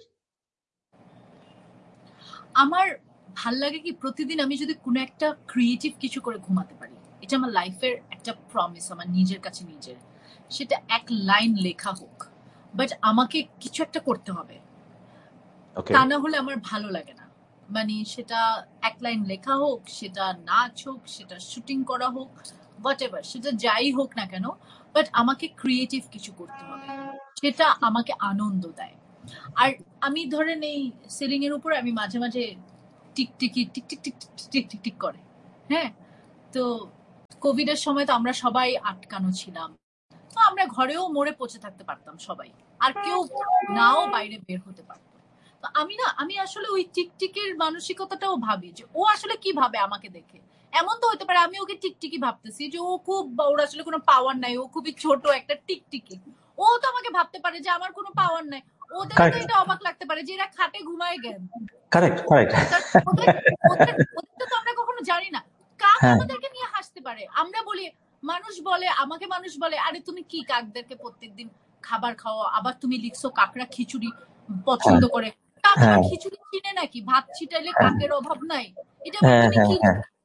আমার ভাল লাগে কি, প্রতিদিন আমি যদি কোনো একটা ক্রিয়েটিভ কিছু করে ঘুমাতে পারি, এটা আমার লাইফের একটা প্রমিস আমার নিজের কাছে নিজের। সেটা এক লাইন লেখা হোক, বাট আমাকে কিছু একটা করতে হবে, তা না হলে আমার ভালো লাগে না। মানে সেটা এক লাইন লেখা হোক, সেটা নাচ হোক, সেটা শুটিং করা হোক, হোয়াট এভার, সেটা যাই হোক না কেন, বাট আমাকে ক্রিয়েটিভ কিছু করতে হবে, সেটা আমাকে আনন্দ দেয়। আর আমি ধরেন এই সিলিং এর উপরে আমি মাঝে মাঝে টিকটিকি tick tick tick tick tick tick tick করে, হ্যাঁ। তো কোভিড এর সময় তো আমরা সবাই আটকানো ছিলাম, তো আমরা ঘরেও মরে পচে থাকতে পারতাম সবাই, আর কেউ নাও বাইরে বের হতে পারতো। তো আমি আসলে ওই টিকটিকির মানসিকতাটাও ভাবি যে ও আসলে কি ভাবে আমাকে দেখে। এমন তো হতে পারে আমি ওকে টিকটিকি ভাবতেছি যে ও খুব, ওর আসলে কোনো পাওয়ার নাই, ও খুবই ছোট একটা টিকটিকি। ও তো আমাকে ভাবতে পারে যে আমার কোনো পাওয়ার নাই। ওদেরও তো এটা অবাক লাগতে পারে যে এরা খাটে ঘুমায় জ্ঞান। Correct correct. ওদের তো আমরা কখনো জানি না, কাক আমাদেরকে নিয়ে হাসতে পারে। আমরা বলি, আমাকে মানুষ বলে আরে তুমি কি কাকদেরকে প্রত্যেকদিন খাবার খাও, আবার তুমি লিখছো কাকরা খিচুড়ি পছন্দ করে। কাকরা খিচুড়ি চিনে নাকি? ভাত ছিটাইলে কাকের অভাব নাই, এটা তুমি কি?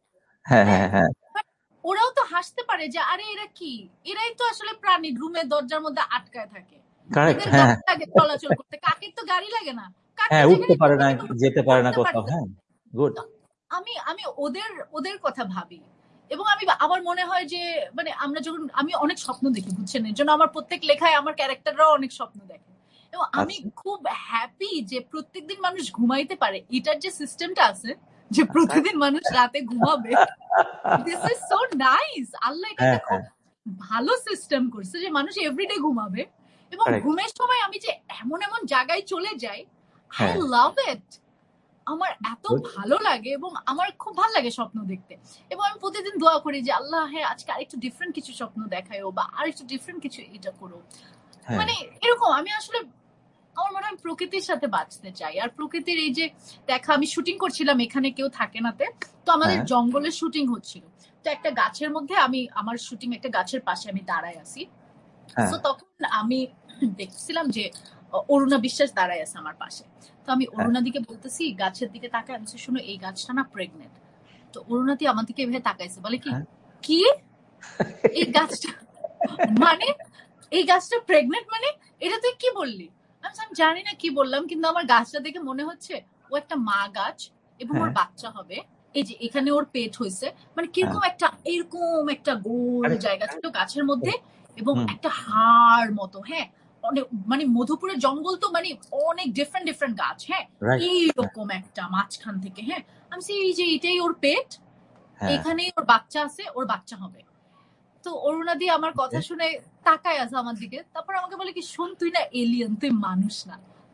ওরাও তো হাসতে পারে যে আরে এরা কি, এরাই তো আসলে প্রাণী, রুমের দরজার মধ্যে আটকায় থাকে, এদের গাড়ি লাগে চলাচল করতে, কাকের তো গাড়ি লাগে না, উঠতে পারে না, যেতে পারে না কোথাও। হ্যাঁ, গুড। আমি ওদের কথা ভাবি, এবং আমার মনে হয় যে মানে আমি অনেক স্বপ্ন দেখি, বুঝছেন, এর জন্য আমার প্রত্যেক লেখায় আমার ক্যারেক্টাররাও অনেক স্বপ্ন দেখে, এবং আমি খুব হ্যাপি যে প্রত্যেকদিন মানুষ ঘুমাইতে পারে, এটার যে সিস্টেমটা আছে যে প্রতিদিন মানুষ রাতে ঘুমাবে, দিস ইজ সো নাইস। আল্লাহ এটা খুব ভালো সিস্টেম করছে যে মানুষ এভরিডে ঘুমাবে, এবং ঘুমের সময় আমি যে এমন এমন জায়গায় চলে যাই, আই লাভ ইট। আমার এত ভালো লাগে, এবং আমার খুব ভালো লাগে স্বপ্ন দেখতে, এবং আমি প্রতিদিন দোয়া করি যে আল্লাহ হ্যাঁ আজকে আরেকটু ডিফারেন্ট কিছু স্বপ্ন দেখায়ো, বা আরেকটু ডিফারেন্ট কিছু এটা করো। মানে এরকম আমি আসলে আমার মনে হয় প্রকৃতির সাথে বাঁচতে চাই। আর প্রকৃতির এই যে দেখা, আমি শুটিং করছিলাম এখানে কেউ থাকে নাতে, তো আমাদের জঙ্গলের শুটিং হচ্ছিল, তো একটা গাছের মধ্যে আমার শুটিং একটা গাছের পাশে আমি দাঁড়ায় আছি। তো তখন আমি দেখছিলাম যে অরুণা বিশ্বাস দাঁড়ায় আছে আমার পাশে, তো আমি অরুণাদিকে বলতেছি, গাছের দিকে তাকায়, আমি শুনো এই গাছটা না প্রেগনেন্ট। তো অরুণাদি আমার দিকে এভাবে তাকাইছে, বলে কি কি এই গাছটা মানে এই গাছটা প্রেগনেন্ট মানে, এটা তুই কি বললি? আমি জানি না কি বললাম, কিন্তু আমার গাছটা দেখে মনে হচ্ছে ও একটা মা গাছ, এবং ওর বাচ্চা হবে, এই যে এখানে ওর পেট হয়েছে, মানে কিরকম একটা এরকম একটা গোল জায়গা ছিল গাছের মধ্যে, এবং একটা হাড় মতো, হ্যাঁ, অনেক মানে মধুপুরের জঙ্গল তো মানে অনেক ডিফারেন্ট ডিফারেন্ট গাছ, হ্যাঁ, এইরকম একটা মাঝখান থেকে, হ্যাঁ, আমি এই যে এটাই ওর পেট, এখানেই ওর বাচ্চা আছে, ওর বাচ্চা হবে। তো অরুণাদি আমার কথা শুনে তাকায় আছে আমার দিকে, তারপর আমাকে বলে কি, শোন তুই না এলিয়েন, তুই মানুষ না।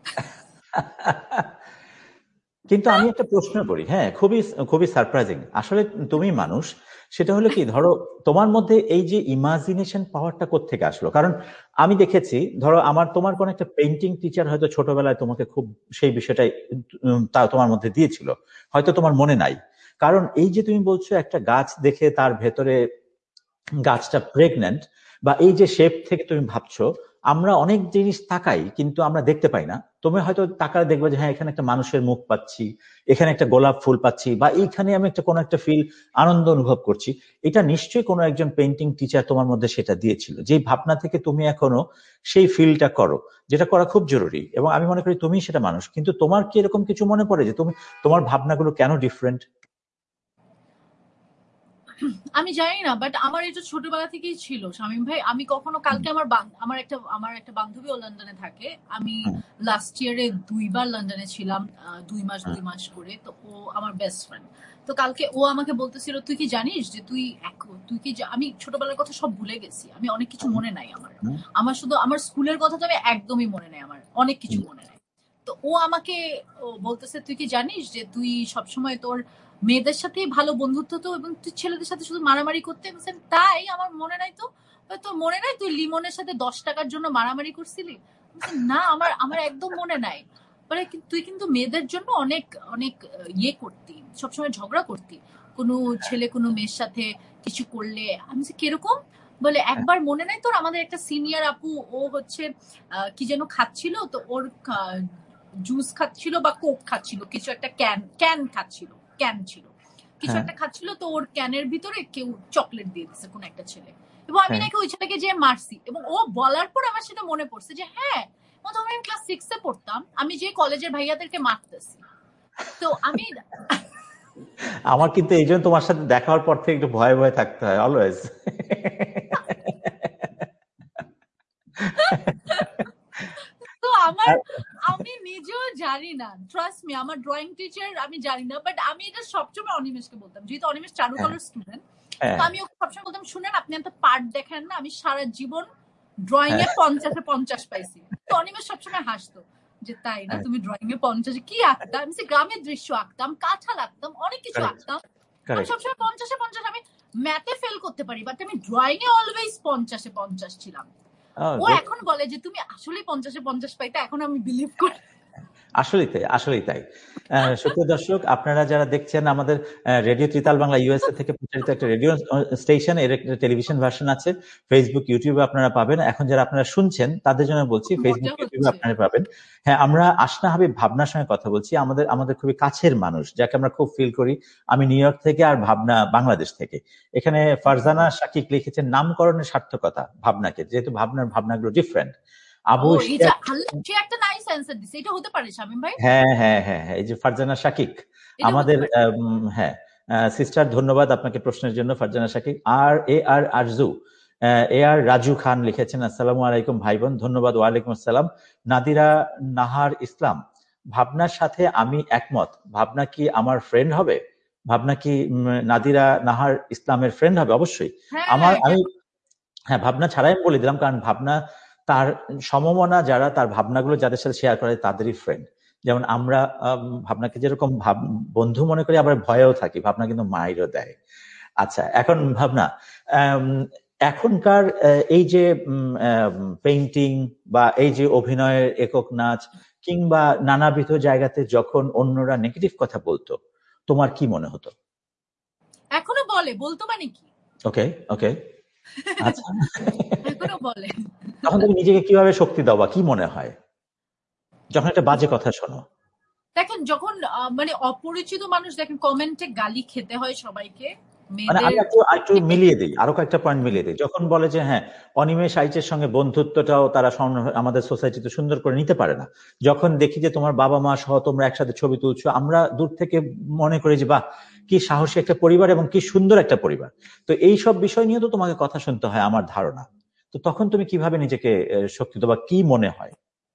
কিন্তু আমি একটা প্রশ্ন করি, হ্যাঁ, খুবই খুবই সারপ্রাইজিং আসলে, তুমি মানুষ, সেটা হলো কি, ধরো তোমার মধ্যে এই যে ইমাজিনেশন পাওয়ারটা কোত্থেকে আসলো? কারণ আমি দেখেছি, ধরো তোমার কোন একটা পেইন্টিং টিচার হয়তো ছোটবেলায় তোমাকে খুব সেই বিষয়টাই তা তোমার মধ্যে দিয়েছিল, হয়তো তোমার মনে নাই। কারণ এই যে তুমি বলছো একটা গাছ দেখে তার ভেতরে গাছটা প্রেগন্যান্ট, বা এই যে শেপ থেকে তুমি ভাবছো, আমরা অনেক জিনিস তাকাই কিন্তু আমরা দেখতে পাই না। তুমি হয়তো তাকালে দেখবে যে হ্যাঁ এখানে একটা মানুষের মুখ পাচ্ছি, এখানে একটা গোলাপ ফুল পাচ্ছি, বা এইখানে আমি একটা কোনো একটা ফিল আনন্দ অনুভব করছি। এটা নিশ্চয়ই কোনো একজন পেইন্টিং টিচার তোমার মধ্যে সেটা দিয়েছিল, যেই ভাবনা থেকে তুমি এখনো সেই ফিলটা করো, যেটা করা খুব জরুরি। এবং আমি মনে করি তুমি সেটা মানুষ, কিন্তু তোমার কি এরকম কিছু মনে পড়ে যে তোমার ভাবনাগুলো কেন ডিফারেন্ট? আমি জানি না, বাট আমার এটা ছোটবেলা থেকেই ছিল শামীম ভাই। আমি কখনো, কালকে আমার একটা বান্ধবী ও লন্ডনে থাকে, আমি লাস্ট ইয়ারে 2 বার লন্ডনে ছিলাম, 2 মাস করে, তো ও আমার বেস্ট ফ্রেন্ড। তো কালকে ও আমাকে বলতেছিল, তুই কি জানিস যে আমি ছোটবেলার কথা সব ভুলে গেছি, আমি অনেক কিছু মনে নাই আমার শুধু আমার স্কুলের কথা তো আমি একদমই মনে নাই, আমার অনেক কিছু মনে নাই। তো ও আমাকে বলতেছে, তুই কি জানিস যে তুই সবসময় তোর মেয়েদের সাথে ভালো বন্ধুত্ব তো, এবং তুই ছেলেদের সাথে শুধু মারামারি করতে। তাই আমার মনে নাই। তো তোর মনে নাই তুই লিমনের সাথে 10 টাকার জন্য মারামারি করছিলি? না, আমার একদম মনে নাই। বলে তুই কিন্তু মেয়েদের জন্য অনেক অনেক ইয়ে করতি, সবসময় ঝগড়া করতি, কোনো ছেলে কোনো মেয়ের সাথে কিছু করলে। আমি কিরকম? বলে একবার মনে নাই তোর, আমাদের একটা সিনিয়র আপু, ও হচ্ছে কি যেন খাচ্ছিল, তো ওর জুস খাচ্ছিল বা কোক খাচ্ছিল, কিছু একটা ক্যান খাচ্ছিল, ক্যান ছিল, কিছু একটা খাচ্ছিল, তো ওর ক্যানের ভিতরে কেউ চকলেট দিয়ে দিচ্ছে কোন একটা ছেলে, এবং আমি নাকি ওই ছেলেকে যে মারছি। এবং ও বলার পর আমার সেটা মনে পড়ছে যে হ্যাঁ, তখন আমি ক্লাস 6 এ পড়তাম, আমি যে কলেজের ভাইয়াদেরকে মারতেছি। তো আমি আমার কিন্তু এই জন্য তোমার সাথে দেখা হওয়ার পর থেকে একটু ভয়ে ভয়ে থাকতে হয় অলওয়েজ। তো আমি নিজেও জানি না, ট্রাস্ট মি, আমার ড্রয়িং টিচার আমি জানি না, বাট আমি এটা সবসময় অনিমেষকে বলতাম, যেহেতু অনিমেষ চারুকলার স্টুডেন্ট। তো আমি ওকে সবসময় বলতাম, শুনেন আপনি একটা পার্ট দেখেন না, আমি সারা জীবন ড্রয়িং এ 50 পাইছি। তো অনিমেষ সবসময় হাসতো যে তাই না, তুমি ড্রয়িং এ 50 কি আঁকতাম? আমি গ্রামের দৃশ্য আঁকতাম, কাঁঠাল আঁকতাম, অনেক কিছু আঁকতাম। আমি সবসময় 50 আমি ম্যাথে ফেল করতে পারি, বাট আমি ড্রয়িং এ অলওয়েজ 50 ছিলাম। ও এখন বলে যে তুমি আসলে 50 পাইতে, এখন আমি বিলিভ করি। আসলেই তাই। সুপ্রিয় দর্শক, আপনারা যারা দেখছেন আমাদের রেডিও ত্রিতাল বাংলা ইউএসএ থেকে প্রচারিত একটা রেডিও স্টেশন, এর একটা টেলিভিশন ভার্সন আছে, ফেসবুক ইউটিউবে আপনারা পাবেন। এখন যারা আপনারা শুনছেন তাদের জন্য বলছি, ফেসবুক ইউটিউবে আপনারা পাবেন। হ্যাঁ, আমরা আসনা হাবিব ভাবনার সঙ্গে কথা বলছি, আমাদের খুবই কাছের মানুষ, যাকে আমরা খুব ফিল করি। আমি নিউ ইয়র্ক থেকে, আর ভাবনা বাংলাদেশ থেকে। এখানে ফারজানা শাকিক লিখেছেন নামকরণের সার্থকতা ভাবনাকে, যেহেতু ভাবনাগুলো ডিফারেন্ট। আবু একটা নাইস অ্যানসার দিছে, এটা হতে পারে শামীম ভাই। হ্যাঁ, এই যে ফারজানা শাকিক আমাদের, হ্যাঁ সিস্টার, ধন্যবাদ আপনাকে প্রশ্নের জন্য ফারজানা শাকিক। আর আরজু রাজু খান লিখেছেন, আসসালামু আলাইকুম ভাই বোন, ধন্যবাদ। ওয়ালাইকুম আসসালাম। নাদিরা নাহার ইসলাম, ভাবনার সাথে আমি একমত। ভাবনা কি আমার ফ্রেন্ড হবে? ভাবনা কি নাদিরা নাহার ইসলামের ফ্রেন্ড হবে? অবশ্যই। হ্যাঁ, ভাবনা ছাড়াই আমি বলে দিলাম, কারণ ভাবনা তার সমমনা যারা, তার ভাবনাগুলো যাদের সাথে শেয়ার করে তাদেরই ফ্রেন্ড। যেমন আমরা ভাবনাকে যেরকম বন্ধু মনে করি, আবার ভয়েও থাকি, ভাবনা কিন্তু মাইরও দেয়। আচ্ছা, এখন ভাবনা, এখনকার এই যে পেইন্টিং বা এই যে অভিনয়ের একক নাচ কিংবা নানাবিধ জায়গাতে যখন অন্যরা নেগেটিভ কথা বলতো, তোমার কি মনে হতো? এখনো বলতো মানে কি? ওকে আচ্ছা, এখনো বলে। তখন তুমি নিজেকে কিভাবে শক্তি দাও বা কি মনে হয় যখন একটা বাজে কথা শোনো? দেখেন, যখন মানে অপরিচিত মানুষ, দেখেন কমেন্টে গালি খেতে হয় সবাইকে। মানে আমি একটু মিলিয়ে দিই, আরো কয়েকটা পয়েন্ট মিলিয়ে দিই। যখন বলে যে হ্যাঁ, অনিমেষ আইচের সঙ্গে বন্ধুত্বটাও তারা আমাদের সোসাইটিতে সুন্দর করে নিতে পারে না। যখন দেখি যে তোমার বাবা মা সহ তোমরা একসাথে ছবি তুলছো, আমরা দূর থেকে মনে করি যে বাহ, কি সাহসী একটা পরিবার এবং কি সুন্দর একটা পরিবার। তো এই সব বিষয় নিয়ে তো তোমাকে কথা শুনতে হয় আমার ধারণা। তো তখন তুমি কিভাবে নিজেকে শক্তি দাও বা কি মনে হয়?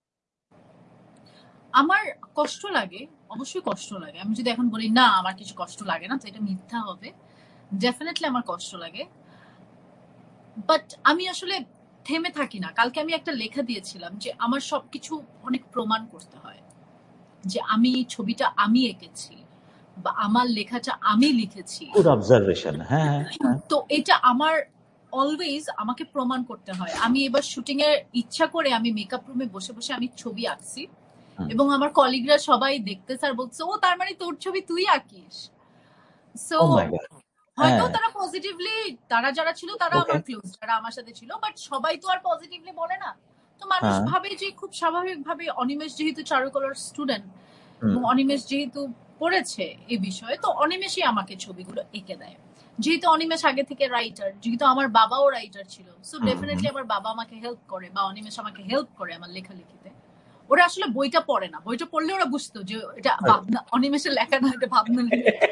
আমার কষ্ট লাগে, অবশ্যই কষ্ট লাগে। আমি যদি এখন বলি না আমার কিছু কষ্ট লাগে না, তো এটা মিথ্যা হবে। ডেফিনেটলি আমার কষ্ট লাগে, বাট আমি আসলে থেমে থাকি না। কালকে আমি একটা লেখা দিয়েছিলাম যে আমার সবকিছু অনেক প্রমাণ করতে হয়, যে আমি ছবিটা আমি এঁকেছি বা আমার লেখাটা আমি লিখেছি। Good observation. হ্যাঁ, তো এটা আমার অলওয়েজ আমাকে প্রমাণ করতে হয়। আমি এবার শুটিং এর ইচ্ছা করে আমি মেকআপ রুমে বসে বসে আমি ছবি আঁকছি, এবং আমার কলিগরা সবাই দেখতে স্যার বলছে, ও তার মানে তোর ছবি তুই আঁকিস। সো হয়তো তারা পজিটিভলি, তারা যারা ছিল তারা আমার ক্লোজ, যারা আমার সাথে ছিল, বাট সবাই তো আর পজিটিভলি বলে না। তো মানুষ ভাবে যে খুব স্বাভাবিকভাবে অনিমেষ যেহেতু চারুকলার স্টুডেন্ট এবং অনিমেষ যেহেতু পড়েছে এই বিষয়ে, তো অনিমেষই আমাকে ছবিগুলো এঁকে দেয়। যেহেতু অনিমেষ আগে থেকে রাইটার, যেহেতু আমার বাবাও রাইটার ছিল, সো ডেফিনেটলি আমার বাবা আমাকে হেল্প করে বা অনিমেষ আমাকে হেল্প করে আমার লেখালেখিতে। ওরা আসলে বইটা পড়ে না, বইটা পড়লে ওরা বুঝতো যে এটা ভাবনা, অনিমেষের লেখা না, এটা ভাবনা।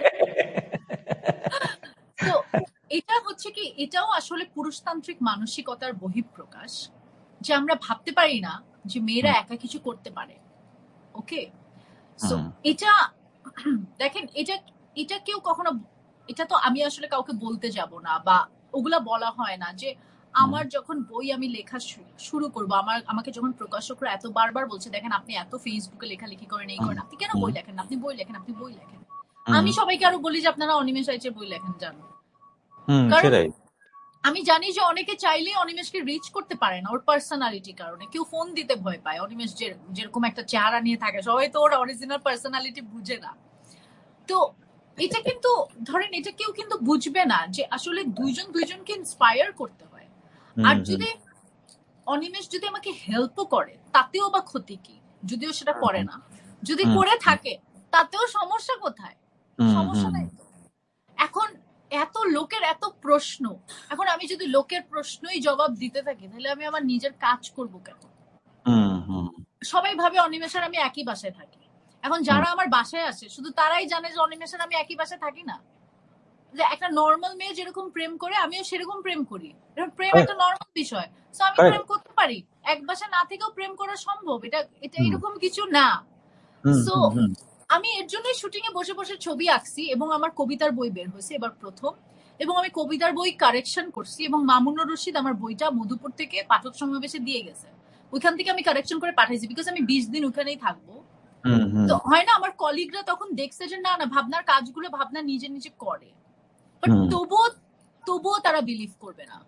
তো এটা হচ্ছে কি, এটাও আসলে পুরুষতান্ত্রিক মানসিকতার বহিঃপ্রকাশ, যে আমরা ভাবতে পারি না যে মেয়েরা একা কিছু করতে পারে। ওকে, সো এটা দেখেন, এটা কেউ কখনো, এটা তো আমি আসলে কাউকে বলতে যাব না, বা ওগুলা বলা হয় না যে আমার যখন বই আমি লেখা শুরু করবো, আমাকে যখন প্রকাশকরা এত বারবার বলছে, দেখেন আপনি এত ফেসবুকে লেখালেখি করেন, এই করেন, আপনি কেন বই লেখেন? আপনি বই লেখেন, আপনি বই লেখেন। আমি সবাইকে আরো বলি যে আপনারা অনিমেষ আইচের বই লেখেন, জানো। কারণ আমি জানি যে অনেকে চাইলে অনিমেষকে রিচ করতে পারে না ওর পার্সোনালিটির কারণে। কেউ ফোন দিতে ভয় পায়, অনিমেষ যেরকম একটা চেহারা নিয়ে থাকে, সবাই তো ওর অরিজিনাল পার্সোনালিটি বুঝে না। তো এটা কিন্তু ধরেন, এটা কেউ কিন্তু বুঝবে না যে আসলে দুইজনকে ইন্সপায়ার করতে হয়। আর যদি অনিমেষ যদি আমাকে হেল্পও করে, তাতেও বা ক্ষতি কি? যদিও সেটা করে না, যদি করে থাকে তাতেও সমস্যা কোথায়? সমস্যা নাই তো। এখন এত লোকের এত প্রশ্ন, এখন আমি যদি লোকের প্রশ্নই জবাব দিতে থাকি, তাহলে আমি আমার নিজের কাজ করব কেন? সবাই ভাবে অনিমেষের আমি একই বাসায় থাকি, এখন যারা আমার বাসায় আসে শুধু তারাই জানে যে অনিমেষের আমি একই বাসায় থাকি না। যে একটা নর্মাল মেয়ে যেরকম প্রেম করে আমিও সেরকম প্রেম করি, প্রেম একটা নর্মাল বিষয়। সো আমি প্রেম করতে পারি, এক বাসায় না থেকেও প্রেম করা সম্ভব, এটা এটা এরকম কিছু না। সো আমি এর জন্যই শুটিং এ বসে বসে ছবি আঁকছি এবং আমার কবিতার বই বের হয়েছে এবার প্রথম, এবং আমি কবিতার বই কারেকশন করছি এবং মামুনুর রশিদ আমার বইটা মধুপুর থেকে পাঠক সমাবেশে দিয়ে গেছে, ওইখান থেকে আমি কারেকশন করে পাঠাইছি, বিকজ আমি 20 দিন ওখানেই থাকবো। তো হয় না, আমার কলিগরা তখন দেখছে যে না না ভাবনার কাজগুলো ভাবনা নিজে নিজে করে, বাট তবুও তারা বিলিভ করবে না।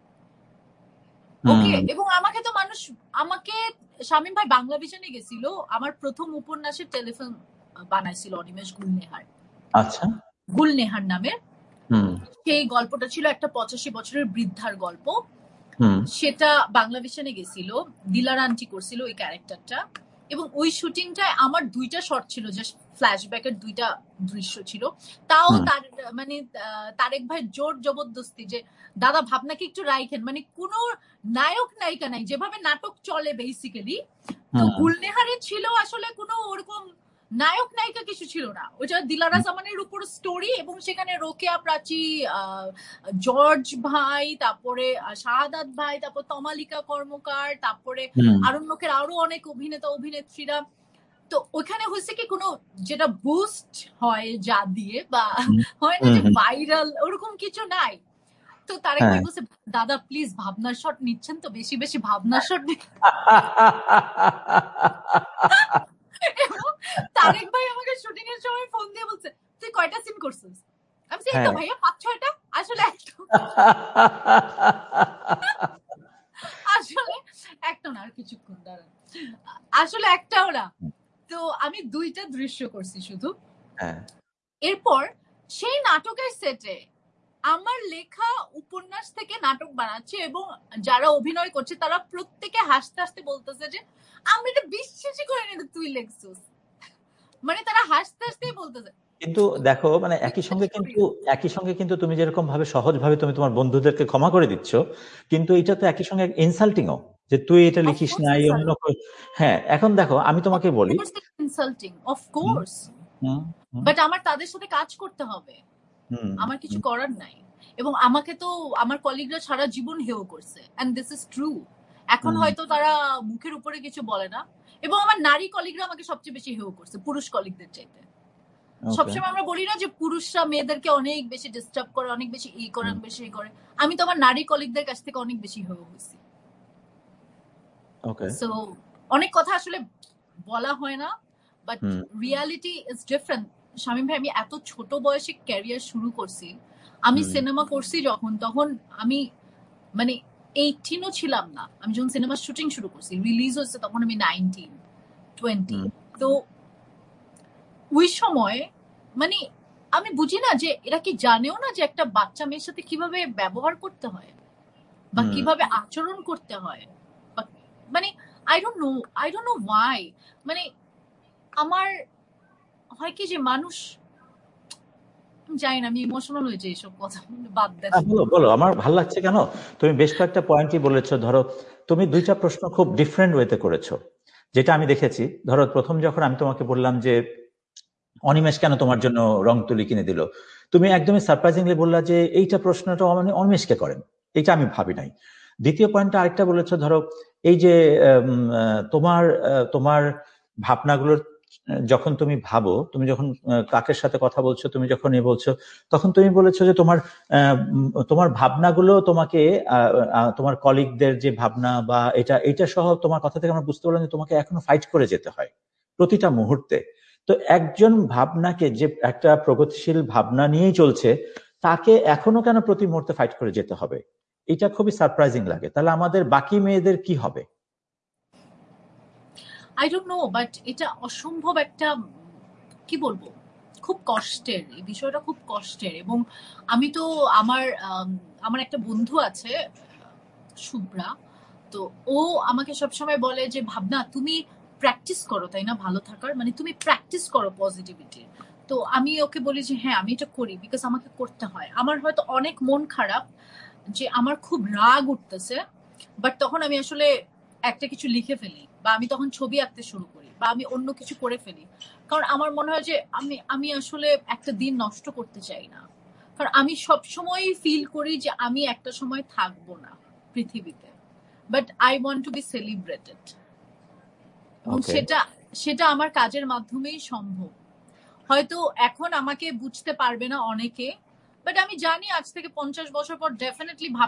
ওকে, এবং আমাকে তো মানুষ, আমাকে শামীম ভাই বাংলা ভিশনে গেছিল, আমার প্রথম উপন্যাসের টেলিফিল্ম বানাইছিল অনিমেষ গুলনেহার। আচ্ছা, গুলনেহার নামের সেই গল্পটা ছিল একটা 85 বছরের বৃদ্ধার গল্প। সেটা বাংলা ভিশনে গেছিল, দিলার আন্টি করছিল ওই ক্যারেক্টারটা, এবং ওই শুটিংটায় আমার 2টা শট ছিল, জাস্ট ফ্ল্যাশব্যাকের 2টা দৃশ্য ছিল। তাও তার মানে তারেক ভাই জোর জবরদস্তি যে দাদা ভাবনাকে একটু রাইখেন, মানে কোনো নায়ক নায়িকা নাই, যেভাবে নাটক চলে বেসিক্যালি। তো গুলনেহারে ছিল আসলে কোনো ওরকম নায়ক নায়িকা কিছু ছিল না, ওটা দিলারা জামানের উপর স্টোরি, এবং সেখানে রোকেয়া প্রাচী, জর্জ ভাই, তারপরে শাহাদাত ভাই, তারপর তমালিকা কর্মকার, তারপরে আরণ্যকের আরো অনেক অভিনেতা অভিনেত্রীরা। তো ওখানে হয়েছে কি, কোনো যেটা বুস্ট হয় যা দিয়ে বা হয় না যে ভাইরাল, ওরকম কিছু নাই। তো তারেক ভাই বলছে দাদা প্লিজ ভাবনার শট নিচ্ছেন তো, বেশি বেশি ভাবনার শট। তারেক ভাই আমাকে শুটিং এর সময় ফোন দিয়ে বলছে তুই কয়টা সিন করছিস? আমি বলছি এই তো ভাইয়া 5-6টা। আসলে একটা না, আর কিছুক্ষণ দাঁড়ান, আসলে একটাও না। তো আমি 2টা দৃশ্য করছি শুধু। এরপর সেই নাটকের সেটে আমার লেখা উপন্যাস থেকে নাটক বানাচ্ছে, এবং যারা অভিনয় করছে তারা প্রত্যেকে হাসতে হাসতে বলতেছে যে আমি এটা বিশ্বাসই করি না তুই লেখছিস, মানে তারা হাসতে হাসতেই বলতেছে। কিন্তু দেখো, মানে একই সঙ্গে কিন্তু তুমি যেরকম ভাবে সহজ ভাবে তুমি তোমার বন্ধুদেরকে ক্ষমা করে দিচ্ছ, কিন্তু এটা তো একই সঙ্গে ইনসাল্টিংও যে তুই এটা লিখিস না, এই অন্য। হ্যাঁ, এখন দেখো আমি তোমাকে বলি, ইনসাল্টিং অফ কোর্স, বাট আমার তাদের সাথে কাজ করতে হবে, আমার কিছু করার নাই। এবং আমাকে তো আমার কলিগরা সারা জীবন হেয় করছে, এন্ড দিস ইজ ট্রু। এখন হয়তো তারা মুখের উপরে কিছু বলে না, এবং আমার নারী কলিগরা আমাকে সবচেয়ে বেশি হেয় করছে পুরুষ কলিগদের চাইতে। সবসময় আমরা বলি না যে পুরুষরা মেয়েদেরকে অনেক বেশি ডিস্টার্ব করে, অনেক বেশি ই করে, অনেক বেশি করে, আমি তো আমার নারী কলিগদের কাছ থেকে অনেক বেশি হেয় হয়েছি। সো অনেক কথা আসলে বলা হয় না, but reality is different. Shamim ভাই, আমি এত ছোট বয়সে ক্যারিয়ার শুরু করছি, আমি সিনেমা করছি যখন, তখন আমি মানে 18ও ছিলাম না। আমি যখন সিনেমা শুটিং শুরু করছি, রিলিজ হয়েছে তখন আমি 19-20। তো ওই সময় মানে আমি বুঝি না যে এরা কি জানেও না যে একটা বাচ্চা মেয়ের সাথে কিভাবে ব্যবহার করতে হয় বা কিভাবে আচরণ করতে হয়, মানে আই ডোন্ট নো ওয়াই। মানে আমার হয় কি যে মানুষ, জানি না, আমি ইমোশনাল হয়ে যাই এইসব কথা বাদ দেন। বলো, আমার ভালো লাগছে কেন তুমি বেশ কয়েকটা পয়েন্টই বলেছো। ধরো তুমি 2টা প্রশ্ন খুব ডিফারেন্ট ওয়েতে করেছো, যেটা আমি দেখেছি। ধরো প্রথম যখন আমি তোমাকে বললাম যে অনিমেষ কেন তোমার জন্য রং তুলি কিনে দিল, তুমি একদমই সারপ্রাইজিংলি বললা যে এইটা প্রশ্নটা অনিমেষকে করেন, এটা আমি ভাবি নাই। দ্বিতীয় পয়েন্টটা আরেকটা বলেছো, ধরো এই যে তোমার ভাবনাগুলোর যখন তুমি ভাবো, তুমি যখন কাকের সাথে কথা বলছো, তুমি যখন বলছো, তখন তুমি বলেছো যে তোমার ভাবনাগুলো তোমাকে তোমার কলিগদের যে ভাবনা বা এটা সহ তোমার কথা থেকে আমরা বুঝতে পারলাম যে তোমাকে এখনো ফাইট করে যেতে হয় প্রতিটা মুহূর্তে। তো একজন ভাবনাকে, যে একটা প্রগতিশীল ভাবনা নিয়েই চলছে, তাকে এখনো কেন প্রতি মুহূর্তে ফাইট করে যেতে হবে? এটা খুবই সারপ্রাইজিং লাগে। তাহলে আমাদের বাকি মেয়েদের কি হবে? আই ডোন্ট নো, বাট এটা অসম্ভব একটা, কি বলবো, খুব কষ্টের, এই বিষয়টা খুব কষ্টের। এবং আমি তো আমার একটা বন্ধু আছে শুভ্রা, তো ও আমাকে সবসময় বলে যে ভাবনা তুমি প্র্যাকটিস করো, তাই না, ভালো থাকার, মানে তুমি প্র্যাকটিস করো পজিটিভিটি। তো আমি ওকে বলি যে হ্যাঁ আমি এটা করি, বিকজ আমাকে করতে হয়। আমার হয়তো অনেক মন খারাপ, যে আমার খুব রাগ উঠতেছে, বাট তখন আমি আসলে একটা কিছু লিখে ফেলি, বা আমি তখন ছবি আঁকতে শুরু করি, বা আমি অন্য কিছু করে ফেলি, কারণ আমার মনে হয় যে আমি আসলে একটা দিন নষ্ট করতে চাই না, কারণ আমি সবসময় ফিল করি যে আমি একটা সময় থাকবো না পৃথিবীতে, but I want to B celebrated, এবং ওকে। সেটা আমার কাজের মাধ্যমেই সম্ভব। হয়তো এখন আমাকে বুঝতে পারবে না অনেকে, বাট আমি জানি আজ থেকে 50 বছর পর ডেফিনেটলি